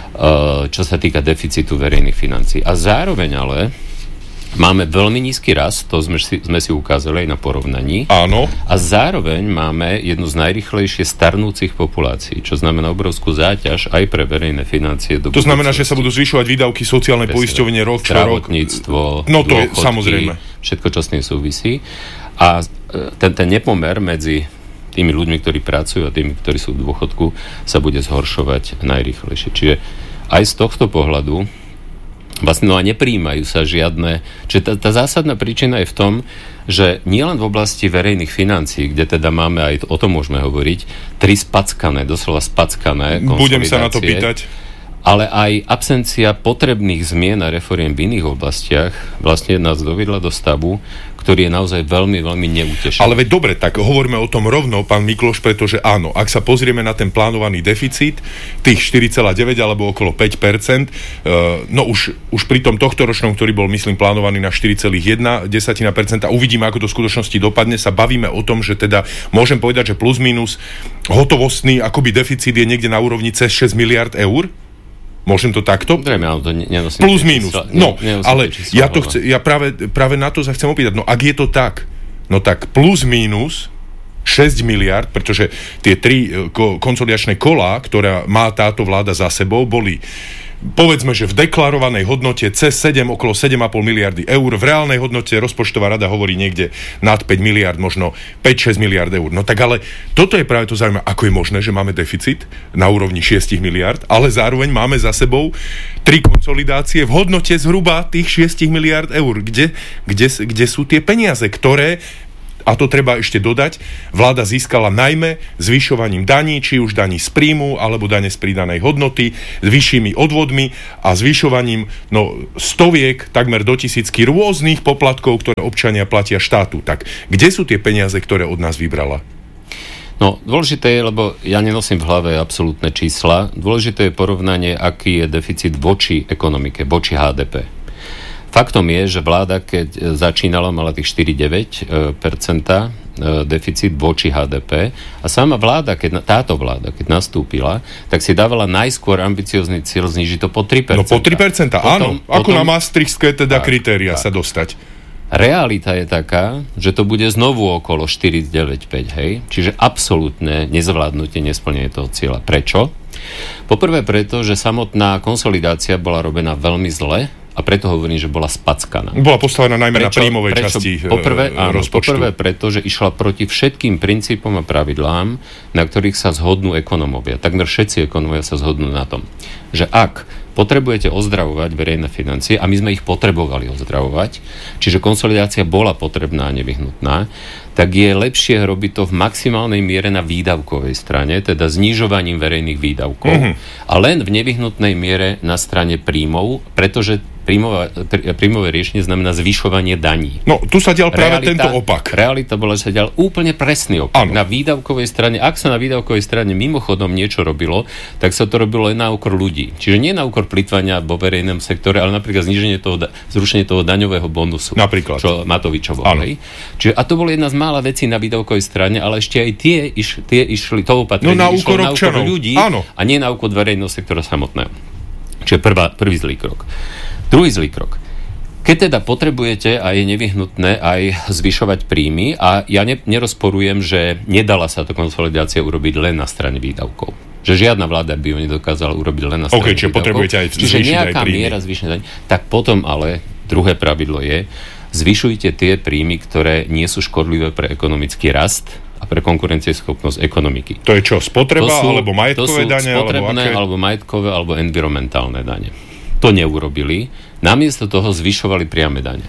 čo sa týka deficitu verejných financií. A zároveň ale máme veľmi nízky rast, to sme si, sme si ukázali aj na porovnaní. Áno. A zároveň máme jednu z najrýchlejšie starnúcich populácií, čo znamená obrovskú záťaž aj pre verejné financie. Do to znamená, že sa budú zvyšovať výdavky sociálnej poisťovne rok čo rok. Zdravotníctvo, no to je, dôchodky, samozrejme. Všetko, čo s tým súvisí. A ten, ten nepomer medzi tými ľuďmi, ktorí pracujú a tými, ktorí sú v dôchodku, sa bude zhoršovať najrýchlejšie. Čiže aj z tohto pohľadu vlastne no a nepríjmajú sa žiadne... Čiže tá, tá zásadná príčina je v tom, že nielen v oblasti verejných financií, kde teda máme, aj o tom môžeme hovoriť, tri spackané, doslova spackané konsolidácie. Budem sa na to pýtať. Ale aj absencia potrebných zmien a reforiem v iných oblastiach vlastne nás dovedla do stavu, ktorý je naozaj veľmi, veľmi neutešený. Ale veď dobre, tak hovoríme o tom rovno, pán Mikloš, pretože áno, ak sa pozrieme na ten plánovaný deficit, tých štyri celá deväť alebo okolo päť percent, uh, no už, už pri tom tohtoročnom, ktorý bol, myslím, plánovaný na štyri celá jedna percenta, uvidíme, ako to v skutočnosti dopadne, sa bavíme o tom, že teda môžem povedať, že plus minus hotovostný akoby deficit je niekde na úrovni cez šesť miliárd eur. Môžem to takto? Drejme, ale to nenosím plus minus. Čísla, no, ne, ale ja, to chce, ja práve, práve na to sa chcem opýtať. No ak je to tak, no tak plus minus šesť miliárd, pretože tie tri ko, konsolidačné kolá, ktorá má táto vláda za sebou, boli povedzme, že v deklarovanej hodnote cez sedem, okolo sedem celá päť miliardy eur, v reálnej hodnote rozpočtová rada hovorí niekde nad päť miliárd, možno päť šesť miliárd eur. No tak ale toto je práve to zaujímavé, ako je možné, že máme deficit na úrovni šesť miliárd, ale zároveň máme za sebou tri konsolidácie v hodnote zhruba tých šesť miliárd eur. Kde, kde, kde sú tie peniaze, ktoré A to treba ešte dodať, vláda získala najmä zvyšovaním daní, či už daní z príjmu, alebo dane z pridanej hodnoty, s vyššími odvodmi a zvyšovaním no, stoviek, takmer do tisícky rôznych poplatkov, ktoré občania platia štátu. Tak kde sú tie peniaze, ktoré od nás vybrala? No, dôležité je, lebo ja nenosím v hlave absolútne čísla, dôležité je porovnanie, aký je deficit voči ekonomike, voči há dé pé. Faktom je, že vláda, keď začínala, mala tých štyri celé deväť percenta deficit voči há dé pé a sama vláda, keď, táto vláda, keď nastúpila, tak si dávala najskôr ambiciózny cieľ znižiť to po tri percentá. No po tri percentá, áno. Ako potom, na maastrichtské teda tak, kritéria tak. sa dostať. Realita je taká, že to bude znovu okolo štyri celé deväť päť, hej? Čiže absolútne nezvládnutie, nesplnenie toho cieľa. Prečo? Poprvé preto, že samotná konsolidácia bola robená veľmi zle a preto hovorím, že bola spackaná. Bola postavená najmä prečo, na príjmovej prečo, časti poprvé, áno, rozpočtu. Poprvé preto, že išla proti všetkým princípom a pravidlám, na ktorých sa zhodnú ekonomovia. Takmer všetci ekonomovia sa zhodnú na tom, že ak potrebujete ozdravovať verejné financie, a my sme ich potrebovali ozdravovať, čiže konsolidácia bola potrebná a nevyhnutná, tak je lepšie robiť to v maximálnej miere na výdavkovej strane, teda znižovaním verejných výdavkov, mm-hmm. a len v nevyhnutnej miere na strane príjmov, pretože príjmové, príjmové riešenie znamená zvyšovanie daní. No, tu sa dial práve realita, tento opak. Realita bola, že sa dial úplne presný opak. Ano. Na výdavkovej strane, ak sa na výdavkovej strane mimochodom niečo robilo, tak sa to robilo len na úkor ľudí. Čiže nie na úkor plytvania vo verejnom sektore, ale napríklad zníženie toho, zrušenie toho daňového bonusu. Napríklad. Čo Matovičovo. Čiže, a to bolo jedna z mála vecí na výdavkovej strane, ale ešte aj tie, iš, tie išli, to opatrenie no, na išlo úkor na úkor ľudí Áno. a nie na úkor verejného sektora samotného. Čiže prvá, prvý zlý krok. Druhý zlý krok. Keď teda potrebujete a je nevyhnutné aj zvyšovať príjmy, a ja ne, nerozporujem, že nedala sa to konsolidácia urobiť len na strane výdavkov. Že žiadna vláda by ju nedokázala urobiť len na strane okay, čiže výdavkov. Potrebujete aj čiže nejaká aj miera zvýšenia. Tak potom ale druhé pravidlo je, zvyšujte tie príjmy, ktoré nie sú škodlivé pre ekonomický rast a pre konkurencieschopnosť ekonomiky. To je čo? Spotreba sú, alebo majetkové dane? To sú spotrebné, alebo, alebo majetkové, alebo environmentálne dane. To neurobili. Namiesto toho zvyšovali priame dane.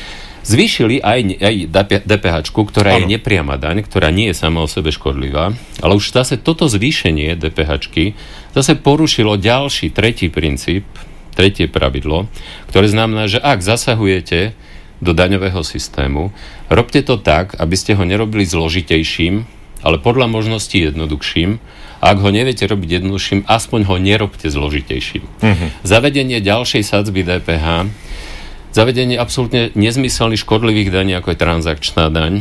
Zvýšili aj, aj dé pé háčku, ktorá ano. je nepriama daň, ktorá nie je sama o sebe škodlivá, ale už zase toto zvýšenie dé pé háčky zase porušilo ďalší, tretí princíp, tretie pravidlo, ktoré znamená, že ak zasahujete do daňového systému, robte to tak, aby ste ho nerobili zložitejším, ale podľa možností jednoduchším. A ak ho neviete robiť jednoduchším, aspoň ho nerobte zložitejším. Uh-huh. Zavedenie ďalšej sadzby dé pé há, zavedenie absolútne nezmyselných škodlivých daní, ako je transakčná daň,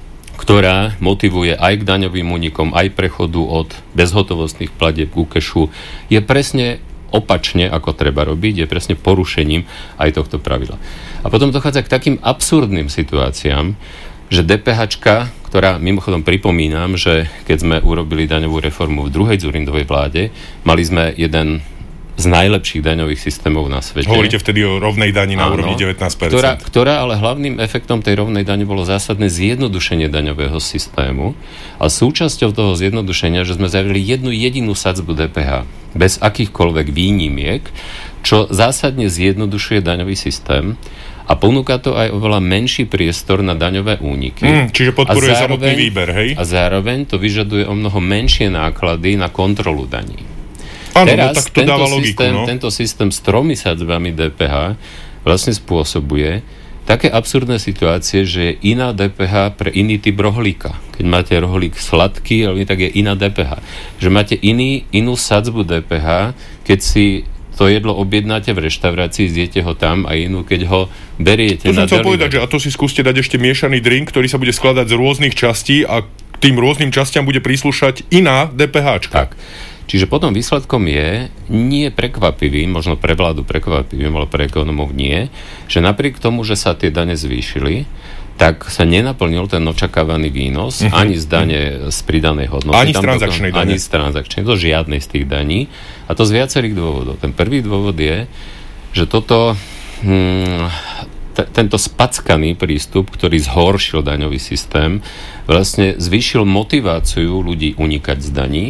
ktorá motivuje aj k daňovým únikom, aj prechodu od bezhotovostných platieb ku kešu, je presne opačne, ako treba robiť, je presne porušením aj tohto pravidla. A potom dochádza k takým absurdným situáciám, že dé pé háčka, ktorá mimochodom pripomínam, že keď sme urobili daňovú reformu v druhej Dzurindovej vláde, mali sme jeden z najlepších daňových systémov na svete. Hovoríte vtedy o rovnej dani na Áno, úrovni devätnásť percent. Ktorá, ktorá ale hlavným efektom tej rovnej dane bolo zásadné zjednodušenie daňového systému a súčasťou toho zjednodušenia, že sme zavedli jednu jedinú sadzbu dé pé há bez akýchkoľvek výnimiek, čo zásadne zjednodušuje daňový systém a ponúka to aj oveľa menší priestor na daňové úniky. Mm, čiže podporuje samotný výber, hej? A zároveň to vyžaduje o mnoho menšie náklady na kontrolu daní. Áno, Teraz no, tak to dáva logiku, systém, no. tento systém s tromi sadzbami dé pé há vlastne spôsobuje také absurdné situácie, že je iná dé pé há pre iný typ rohlíka. Keď máte rohlík sladký, tak je iná dé pé há. Že máte iný, inú sadzbu dé pé há, keď si to jedlo objednáte v reštaurácii, zjete ho tam a inú, keď ho beriete to na som chcel povedať, že a to si skúste dať ešte miešaný drink, ktorý sa bude skladať z rôznych častí a k tým rôznym častiam bude príslušať iná dé pé háčka. Tak. Čiže potom výsledkom je, nie prekvapivým, možno pre vládu prekvapivým, ale pre ekonomov nie, že napriek tomu, že sa tie dane zvýšili, tak sa nenaplnil ten očakávaný výnos uh-huh. ani z dane z pridanej hodnoty. Ani z transakčnej dane. Ani z transakčnej, to žiadnej z tých daní. A to z viacerých dôvodov. Ten prvý dôvod je, že toto, hm, t- tento spackaný prístup, ktorý zhoršil daňový systém, vlastne zvýšil motiváciu ľudí unikať z daní.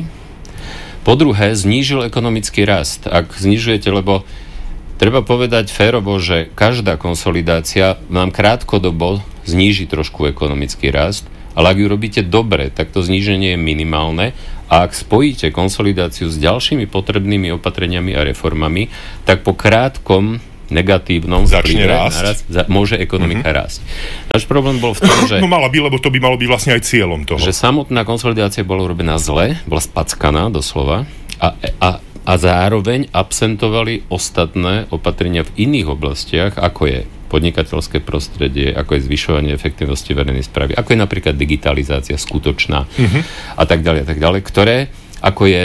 Po druhé, znížil ekonomický rast. Ak znižujete, lebo treba povedať férovo, že každá konsolidácia nám krátkodobo zníži trošku ekonomický rast, ale ak ju robíte dobre, tak to zníženie je minimálne a ak spojíte konsolidáciu s ďalšími potrebnými opatreniami a reformami, tak po krátkom negatívnom začne rásť. Naraz, za, môže ekonomika mm-hmm. rásť. Náš problém bol v tom, že... No mala by, lebo to by malo byť vlastne aj cieľom toho. Že samotná konsolidácia bola urobená zle, bola spackaná doslova a, a, a zároveň absentovali ostatné opatrenia v iných oblastiach, ako je podnikateľské prostredie, ako je zvyšovanie efektivnosti verejnej správy, ako je napríklad digitalizácia skutočná mm-hmm. a tak ďalej, a tak ďalej, ktoré, ako je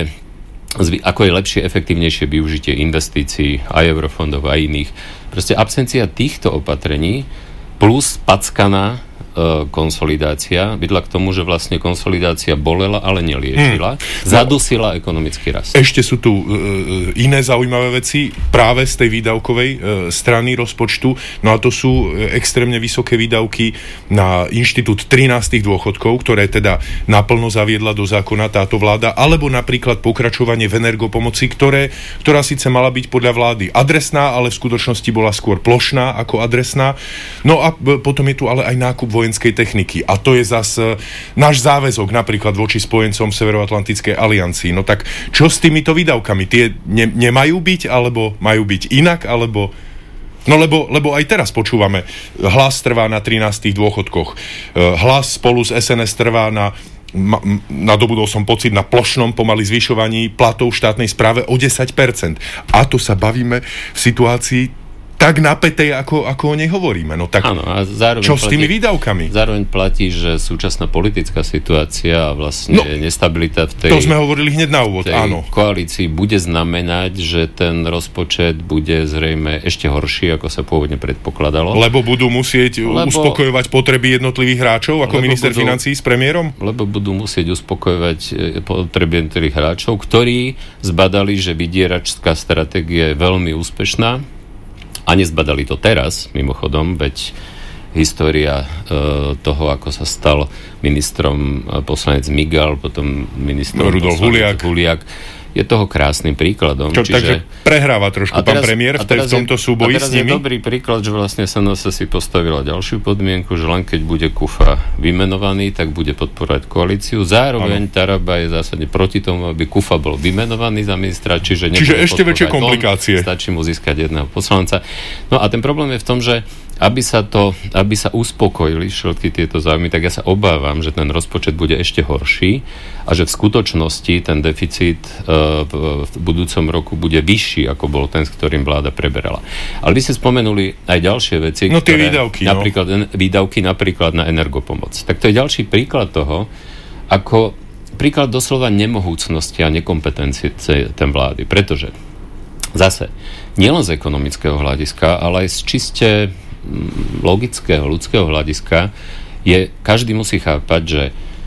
ako je lepšie, efektívnejšie využitie investícií aj eurofondov a iných. Proste absencia týchto opatrení plus packaná e, konsolidácia vedla k tomu, že vlastne konsolidácia bolela, ale neliečila. Hmm. Zadusila ekonomický rast. Ešte sú tu e, iné zaujímavé veci práve z tej výdavkovej e, strany rozpočtu. No a to sú extrémne vysoké výdavky na inštitút trinástych dôchodkov, ktoré teda naplno zaviedla do zákona táto vláda, alebo napríklad pokračovanie v energopomoci, ktoré, ktorá síce mala byť podľa vlády adresná, ale v skutočnosti bola skôr plošná ako adresná. No a potom je tu ale aj nákup vojenskej techniky. A to je zase náš záväzok napríklad voči spojencom Severoatlantickej aliancii. No tak čo s týmito výdavkami? Tie ne, nemajú byť, alebo majú byť inak, alebo... No lebo, lebo aj teraz počúvame, Hlas trvá na trinástych dôchodkoch. Hlas spolu s es en es trvá na nadobudol som pocit na plošnom pomaly zvyšovaní platov v štátnej správe o desať percent. A to sa bavíme v situácii tak napätej, ako, ako o nej hovoríme. No tak áno, a zároveň čo platí, s tými výdavkami? Zároveň platí, že súčasná politická situácia a vlastne no, nestabilita v tej, to sme hovorili hneď na úvod, tej áno. koalícii bude znamenať, že ten rozpočet bude zrejme ešte horší, ako sa pôvodne predpokladalo. Lebo budú musieť lebo, uspokojovať potreby jednotlivých hráčov, ako minister budú, financií s premiérom? Lebo budú musieť uspokojovať potreby jednotlivých hráčov, ktorí zbadali, že vydieračská stratégia je veľmi úspešná. A nezbadali to teraz, mimochodom, veď história e, toho, ako sa stal ministrom e, poslanec Migal, potom ministrom Rudolf Huliak. Huliak, je toho krásnym príkladom. Čo, čiže, takže prehráva trošku teraz, pán premiér v, tej, v tomto súboji s nimi? A teraz je dobrý príklad, že vlastne es en es si postavila ďalšiu podmienku, že len keď bude Kufa vymenovaný, tak bude podporovať koalíciu. Zároveň ano. Taraba je zásadne proti tomu, aby Kufa bol vymenovaný za ministra, čiže, čiže ešte väčšie komplikácie. On, stačí mu získať jedného poslanca. No a ten problém je v tom, že aby sa to, aby sa uspokojili všetky tieto záujmy, tak ja sa obávam, že ten rozpočet bude ešte horší a že v skutočnosti ten deficit uh, v, v budúcom roku bude vyšší, ako bol ten, s ktorým vláda preberala. Ale vy ste spomenuli aj ďalšie veci, no, tie ktoré, výdavky, napríklad, no. výdavky napríklad na energopomoc. Tak to je ďalší príklad toho, ako príklad doslova nemohúcnosti a nekompetencie ten vlády. Pretože zase, nielen z ekonomického hľadiska, ale aj z čiste logického, ľudského hľadiska je, každý musí chápať, že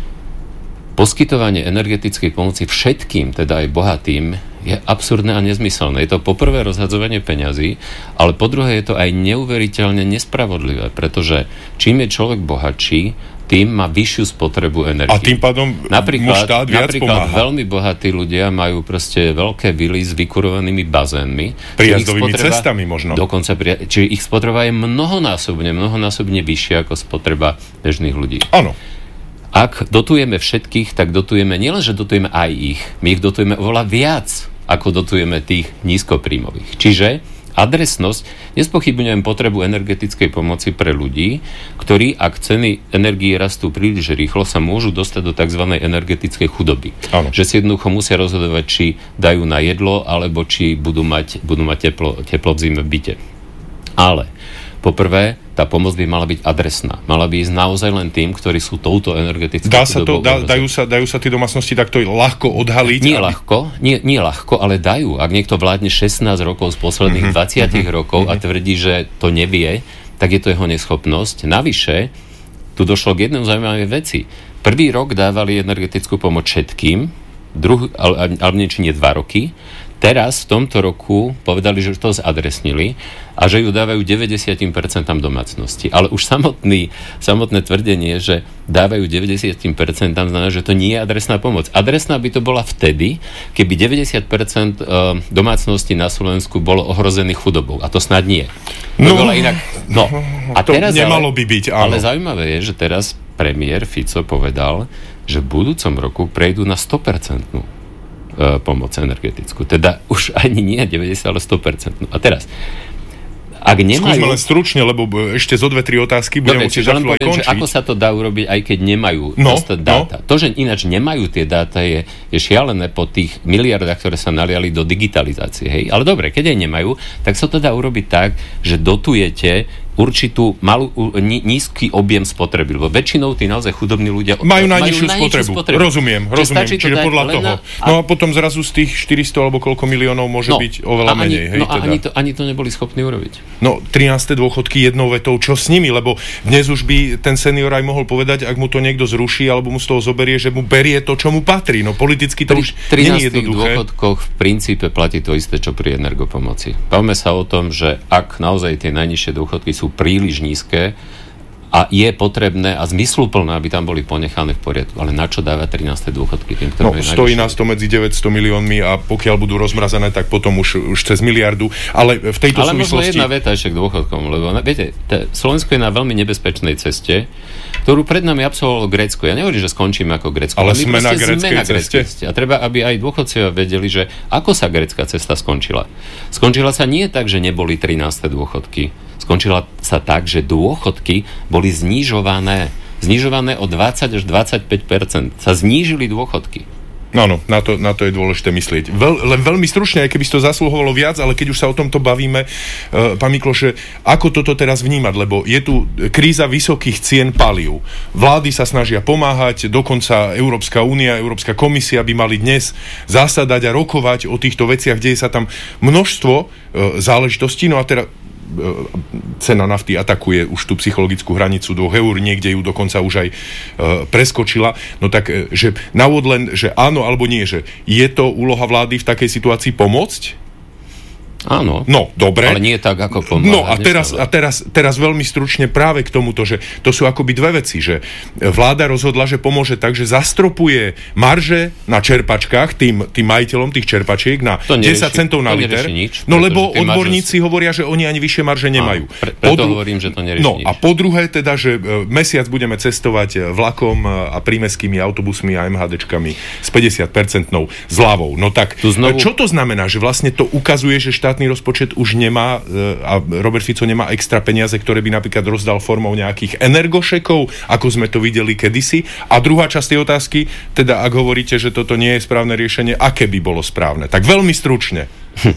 poskytovanie energetickej pomoci všetkým, teda aj bohatým, je absurdné a nezmyselné. Je to po prvé rozhadzovanie peňazí, ale po druhé je to aj neuveriteľne nespravodlivé, pretože čím je človek bohatší, tým má vyššiu spotrebu energie. A tým pádom napríklad, štát viac napríklad pomáha. Veľmi bohatí ľudia majú proste veľké vily s vykurovanými bazénmi. Prijazdovými cestami možno. Dokonca, čiže ich spotreba je mnohonásobne, mnohonásobne vyššia ako spotreba bežných ľudí. Áno. Ak dotujeme všetkých, tak dotujeme, nielen, že dotujeme aj ich, my ich dotujeme oveľa viac, ako dotujeme tých nízkopríjmových. Čiže adresnosť, nespochybňujem potrebu energetickej pomoci pre ľudí, ktorí, ak ceny energie rastú príliš rýchlo, sa môžu dostať do tzv. Energetickej chudoby. Áno. Že si jednoducho musia rozhodovať, či dajú na jedlo, alebo či budú mať, budú mať teplo, teplo v zime v byte. Ale poprvé, tá pomoc by mala byť adresná. Mala by ísť naozaj len tým, ktorí sú touto energetickou dá sa to, dá, dajú, sa, dajú sa tie domácnosti takto ľahko odhaliť? Nie aby... ľahko, nie, nie ľahko, ale dajú. Ak niekto vládne šestnásť rokov z posledných mm-hmm. dvadsať mm-hmm. rokov a tvrdí, že to nevie, tak je to jeho neschopnosť. Navyše, tu došlo k jednej zaujímavej veci. Prvý rok dávali energetickú pomoc všetkým, druhý, ale, ale niečo nie dva roky. Teraz v tomto roku povedali, že to zadresnili a že ju dávajú deväťdesiat percent domácnosti. Ale už samotný, samotné tvrdenie, že dávajú deväťdesiat percent znamená, že to nie je adresná pomoc. Adresná by to bola vtedy, keby deväťdesiat percent domácností na Slovensku bolo ohrozených chudobou. A to snad nie. To no, bola inak. No. A to teraz nemalo ale, by byť, áno. Ale zaujímavé je, že teraz premiér Fico povedal, že v budúcom roku prejdú na sto percent pomoc energetickú. Teda už ani nie deväťdesiat, ale sto percent. A teraz, ak nemajú... Skúsme len stručne, lebo ešte zo dve, tri otázky budem musieť za chvíľu aj končiť. Ako sa to dá urobiť, aj keď nemajú no, dostať dáta. No. To, že ináč nemajú tie dáta, je, je šialené po tých miliardách, ktoré sa naliali do digitalizácie. Hej? Ale dobre, keď aj nemajú, tak sa to dá urobiť tak, že dotujete určitú malú, nízky objem spotreby, lebo väčšinou tí naozaj chudobní ľudia majú najnižšiu spotrebu. spotrebu. Rozumiem, rozumiem. Čiže podľa toho. A... No a potom zrazu z tých štyristo alebo koľko miliónov môže no, byť oveľa ani, menej. Hej, no a teda. ani, to, ani to neboli schopní urobiť. No, trináste dôchodky jednou vetou, čo s nimi? Lebo dnes už by ten senior aj mohol povedať, ak mu to niekto zruší alebo mu z toho zoberie, že mu berie to, čo mu patrí. No politicky to pri už nie je jednoduché. Pri trinásť dôchodkoch v princípe platí to isté, čo pri energopomoci. Bavme sa o tom, že ak naozaj tie najnižšie dôchodky sú príliš nízke a je potrebné a zmysluplné, aby tam boli ponechané v poriadku. Ale na čo dávať trináste dôchodky? Tým, no, stojí nás to medzi deväťsto miliónmi a pokiaľ budú rozmrazené, tak potom už, už cez miliardu. Ale v tejto Ale súvislosti... Ale možno jedna veta ešte k dôchodkom, lebo viete, t- Slovensko je na veľmi nebezpečnej ceste, ktorú pred nami absolvovalo Grécko. Ja nehovorím, že skončíme ako Grécko. Ale sme na gréckej ceste. ceste. A treba, aby aj dôchodcovia vedeli, že ako sa grécka cesta skončila. Skončila sa nie tak, že neboli trináste dôchodky. Skončila sa tak, že dôchodky boli znižované. Znižované o dvadsať až dvadsaťpäť percent. Sa znížili dôchodky. No, no, na to, na to je dôležité myslieť. Veľ, len veľmi stručne, aj keby si to zasluhovalo viac, ale keď už sa o tomto bavíme, uh, pán Mikloš, ako toto teraz vnímať, lebo je tu kríza vysokých cien palív. Vlády sa snažia pomáhať, dokonca Európska únia, Európska komisia by mali dnes zasadať a rokovať o týchto veciach, deje sa tam množstvo uh, záležitostí, no a teda cena nafty atakuje už tú psychologickú hranicu dvoch eur, niekde ju dokonca už aj e, preskočila. No tak, e, že na úvod len, že áno alebo nie, že je to úloha vlády v takej situácii pomôcť? Áno. No, dobre. Ale nie tak, ako pomáhať. No a teraz, a teraz, teraz veľmi stručne práve k tomuto, že to sú akoby dve veci, že vláda rozhodla, že pomôže tak, že zastropuje marže na čerpačkách tým, tým majiteľom tých čerpačiek na desať centov na liter. Nič, no lebo odborníci marže... hovoria, že oni ani vyššie marže nemajú. Áno, pre, preto dru... hovorím, že to nerieši No nič. A po druhé teda, že mesiac budeme cestovať vlakom a prímestskými autobusmi a MHDčkami s päťdesiat percentnou zľavou. No tak, znovu... čo to znamená? Že vlastne to ukazuje, že štát štátny rozpočet už nemá a Robert Fico nemá extra peniaze, ktoré by napríklad rozdal formou nejakých energošekov, ako sme to videli kedysi. A druhá časť tej otázky, teda ak hovoríte, že toto nie je správne riešenie, aké by bolo správne? Tak veľmi stručne. Hm.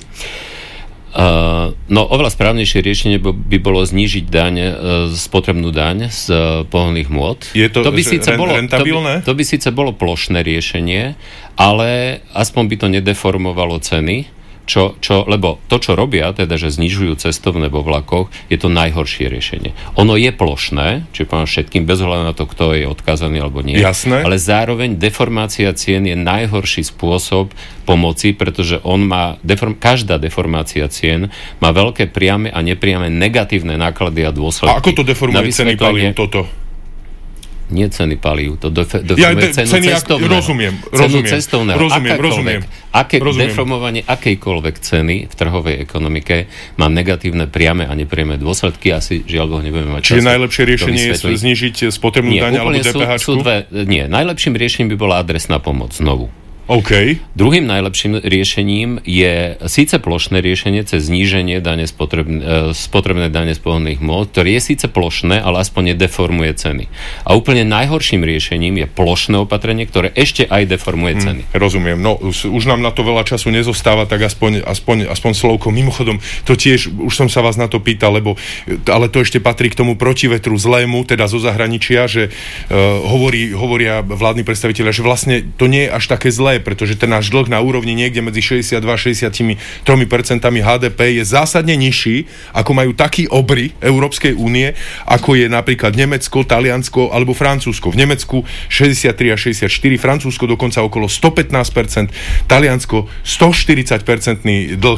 Uh, no oveľa správnejšie riešenie by bolo znížiť daň, uh, spotrebnú daň z uh, pohonných môd. Je to, to by síce ren- bolo, rentabilné? To by, to by síce bolo plošné riešenie, ale aspoň by to nedeformovalo ceny. Čo, čo, lebo to, čo robia, teda, že znižujú cestovné vo vlakoch, je to najhoršie riešenie. Ono je plošné, čiže poviem všetkým, bez ohľadu na to, kto je odkázaný alebo nie. Jasné. Ale zároveň deformácia cien je najhorší spôsob pomoci, pretože on má, deform, každá deformácia cien má veľké priame a nepriame negatívne náklady a dôsledky. A ako to deformuje ceny palív toto? Nie ceny palív, to deformuje ja, de, cenu ceny, cestovného. Rozumiem, cenu rozumiem. Cestovného. Rozumiem, rozumiem. Aké rozumiem. Deformovanie akejkoľvek ceny v trhovej ekonomike má negatívne priame a nepriame dôsledky. Asi žiaľ Boh nebudeme mať čas. Čiže najlepšie riešenie je znižiť spotrebnú daň alebo DPH? Sú, sú dve, nie, najlepším riešením by bola adresná pomoc znovu. OK. Druhým najlepším riešením je síce plošné riešenie cez zníženie dane spotrebné, spotrebné dane z pohonných hmôt, ktoré je síce plošné, ale aspoň nedeformuje ceny. A úplne najhorším riešením je plošné opatrenie, ktoré ešte aj deformuje ceny. Hmm, rozumiem. No, už nám na to veľa času nezostáva, tak aspoň, aspoň, aspoň slovko. Mimochodom, to tiež, už som sa vás na to pýtal, lebo, ale to ešte patrí k tomu protivetru zlému, teda zo zahraničia, že uh, hovorí, hovoria vládni predstavitelia, že vlastne to nie je až také zlé, zlé, pretože ten náš dlh na úrovni niekde medzi šesťdesiatdva až šesťdesiattri percent há dé pé je zásadne nižší, ako majú takí obry Európskej únie, ako je napríklad Nemecko, Taliansko alebo Francúzsko. V Nemecku šesťdesiattri až šesťdesiatštyri, Francúzsko dokonca okolo stopätnásť percent, Taliansko stoštyridsať percentný dlh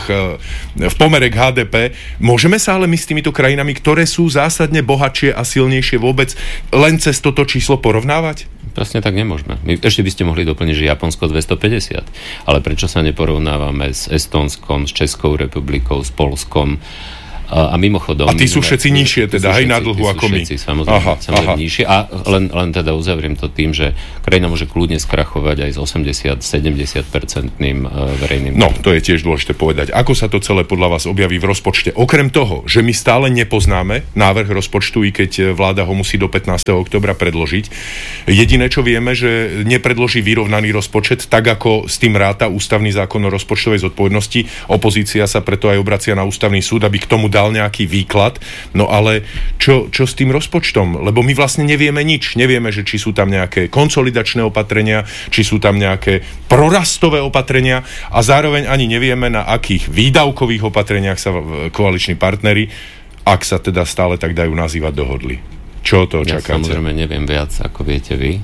v pomere k há dé pé. Môžeme sa ale my s týmito krajinami, ktoré sú zásadne bohatšie a silnejšie vôbec, len cez toto číslo porovnávať? Presne tak nemôžeme. My, ešte by ste mohli doplniť, že Japonsko dvestopäťdesiat. Ale prečo sa neporovnávame s Estónskom, s Českou republikou, s Poľskom? A, a mimochodom... A tí sú všetci nižšie, teda, hej, na dlhu ako my. Všetci, samozrejme, aha, samozrejme aha. nižšie. A len, len teda uzavriem to tým, že krajina môže kľudne skrachovať aj s osemdesiat až sedemdesiat percentným verejným... No, to je tiež dôležité povedať. Ako sa to celé podľa vás objaví v rozpočte? Okrem toho, že my stále nepoznáme návrh rozpočtu, i keď vláda ho musí do pätnásteho októbra predložiť. Jediné, čo vieme, že nepredloží vyrovnaný rozpočet, tak ako s tým ráta ústavný zákon o rozpočtovej zodpovednosti. Opozícia sa preto aj obracia na ústavný súd, aby k tomu dal nejaký výklad. No ale čo, čo s tým rozpočtom? Lebo my vlastne nevieme nič. Nevieme, že či sú tam nejaké konsolidačné opatrenia, či sú tam nejaké prorastové opatrenia a zároveň ani nevieme, na akých výdavkových opatreniach sa koaliční partneri, ak sa teda stále tak dajú nazývať, dohodli. Čo to očakáte? Ja samozrejme neviem viac, ako viete vy.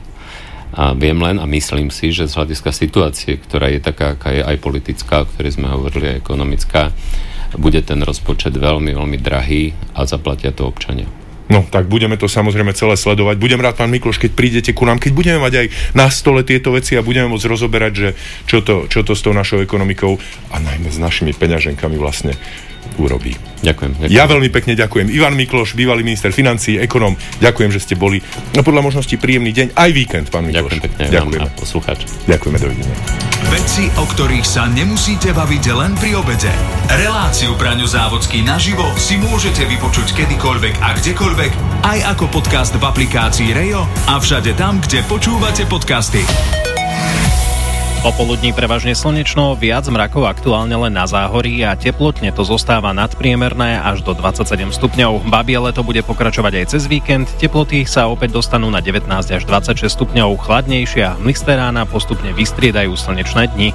A viem len a myslím si, že z hľadiska situácie, ktorá je taká, aká je aj politická, o ktorej sme hovorili, aj ekonomická, bude ten rozpočet veľmi, veľmi drahý a zaplatia to občania. No, tak budeme to samozrejme celé sledovať. Budem rád, pán Mikloš, keď prídete ku nám, keď budeme mať aj na stole tieto veci a budeme môcť rozoberať, že čo to, čo to s tou našou ekonomikou a najmä s našimi peňaženkami vlastne urobí. Ďakujem, ďakujem. Ja veľmi pekne ďakujem. Ivan Mikloš, bývalý minister financií, ekonóm. Ďakujem, že ste boli. No podľa možnosti príjemný deň, aj víkend, pán Mikloš. Ďakujem pekne. Ďakujem. A poslucháč. Ďakujeme, dovidenia. Veci, o ktorých sa nemusíte baviť len pri obede. Reláciu Braňo Závodský naživo si môžete vypočuť kedykoľvek a kdekoľvek, aj ako podcast v aplikácii Rejo a všade tam, kde počúvate podcasty. Popoludní prevažne slnečno, viac mrakov aktuálne len na záhorí a teplotne to zostáva nadpriemerné až do dvadsaťsedem stupňov. Babie leto bude pokračovať aj cez víkend, teploty sa opäť dostanú na devätnásť až dvadsaťšesť stupňov, chladnejšia, mlisté rána postupne vystriedajú slnečné dni.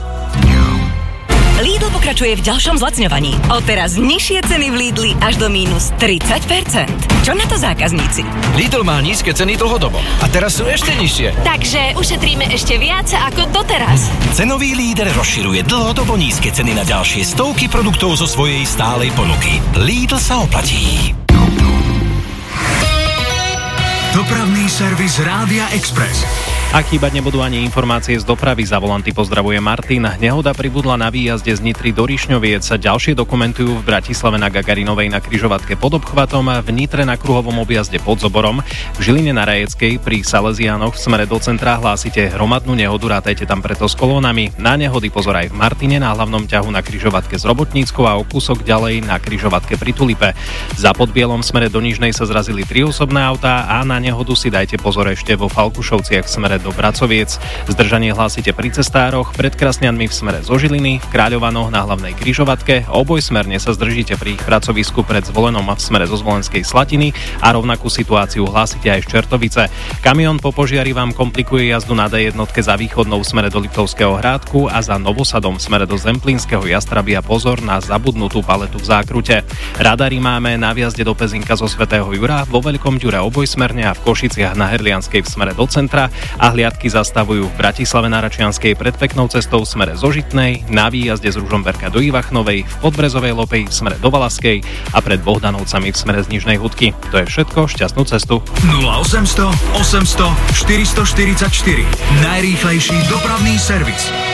Lidl pokračuje v ďalšom zlacňovaní. Odteraz nižšie ceny v Lidli až do mínus tridsať percent. Čo na to zákazníci? Lidl má nízke ceny dlhodobo a teraz sú ešte nižšie. Takže ušetríme ešte viac ako doteraz. Cenový líder rozširuje dlhodobo nízke ceny na ďalšie stovky produktov zo svojej stálej ponuky. Lidl sa oplatí. Dopravný servis Rádia Express. Ak chýbať nebudú ani informácie z dopravy, za volanty pozdravuje Martin. Nehoda pribudla na výjazde z Nitry do Rišňoviec. Ďalšie dokumentujú v Bratislave na Gagarinovej na križovatke pod obchvatom, v Nitre na kruhovom objazde pod Zoborom, v Žiline na Rajeckej pri Salesiánoch v smere do centra hlásite hromadnú nehodu, rátajte tam preto s kolónami. Na nehody pozor aj v Martine na hlavnom ťahu na križovatke s Robotníckou a o kúsok ďalej na križovatke pri Tulipe. Za Podbielom v smere do Nižnej sa zrazili tri osobné autá a na nehodu si dajte pozor ešte vo Falkušovciach v smere do Bracoviec. Zdržanie hlásite pri cestároch, pred Krasňanmi v smere zo Žiliny, v Kráľovanoch na hlavnej križovatke, obojsmerne sa zdržíte pri ich pracovisku pred Zvolenom a v smere zo Zvolenskej Slatiny a rovnakú situáciu hlásite aj z Čertovice. Kamión po požiari vám komplikuje jazdu na dé jedna za východnou v smere do Liptovského Hrádku a za Novosadom v smere do Zemplínskeho Jastrabia pozor na zabudnutú paletu v zákrute. Radary máme na vjazde do Pezinka zo Svätého Jura, vo Veľkom Ďure obojsmerne a v Košiciach na Herlianskej v smere do centra a hliadky zastavujú v Bratislave na Račianskej pred peknou cestou v smere zo Žitnej, na výjazde z Ružomberka do Ivachnovej, v Podbrezovej Lopeji v smere do Valaskej a pred Bohdanovcami v smere z Nižnej Hudky. To je všetko, šťastnú cestu. nula osemsto osemsto štyristoštyridsaťštyri Najrýchlejší dopravný servis.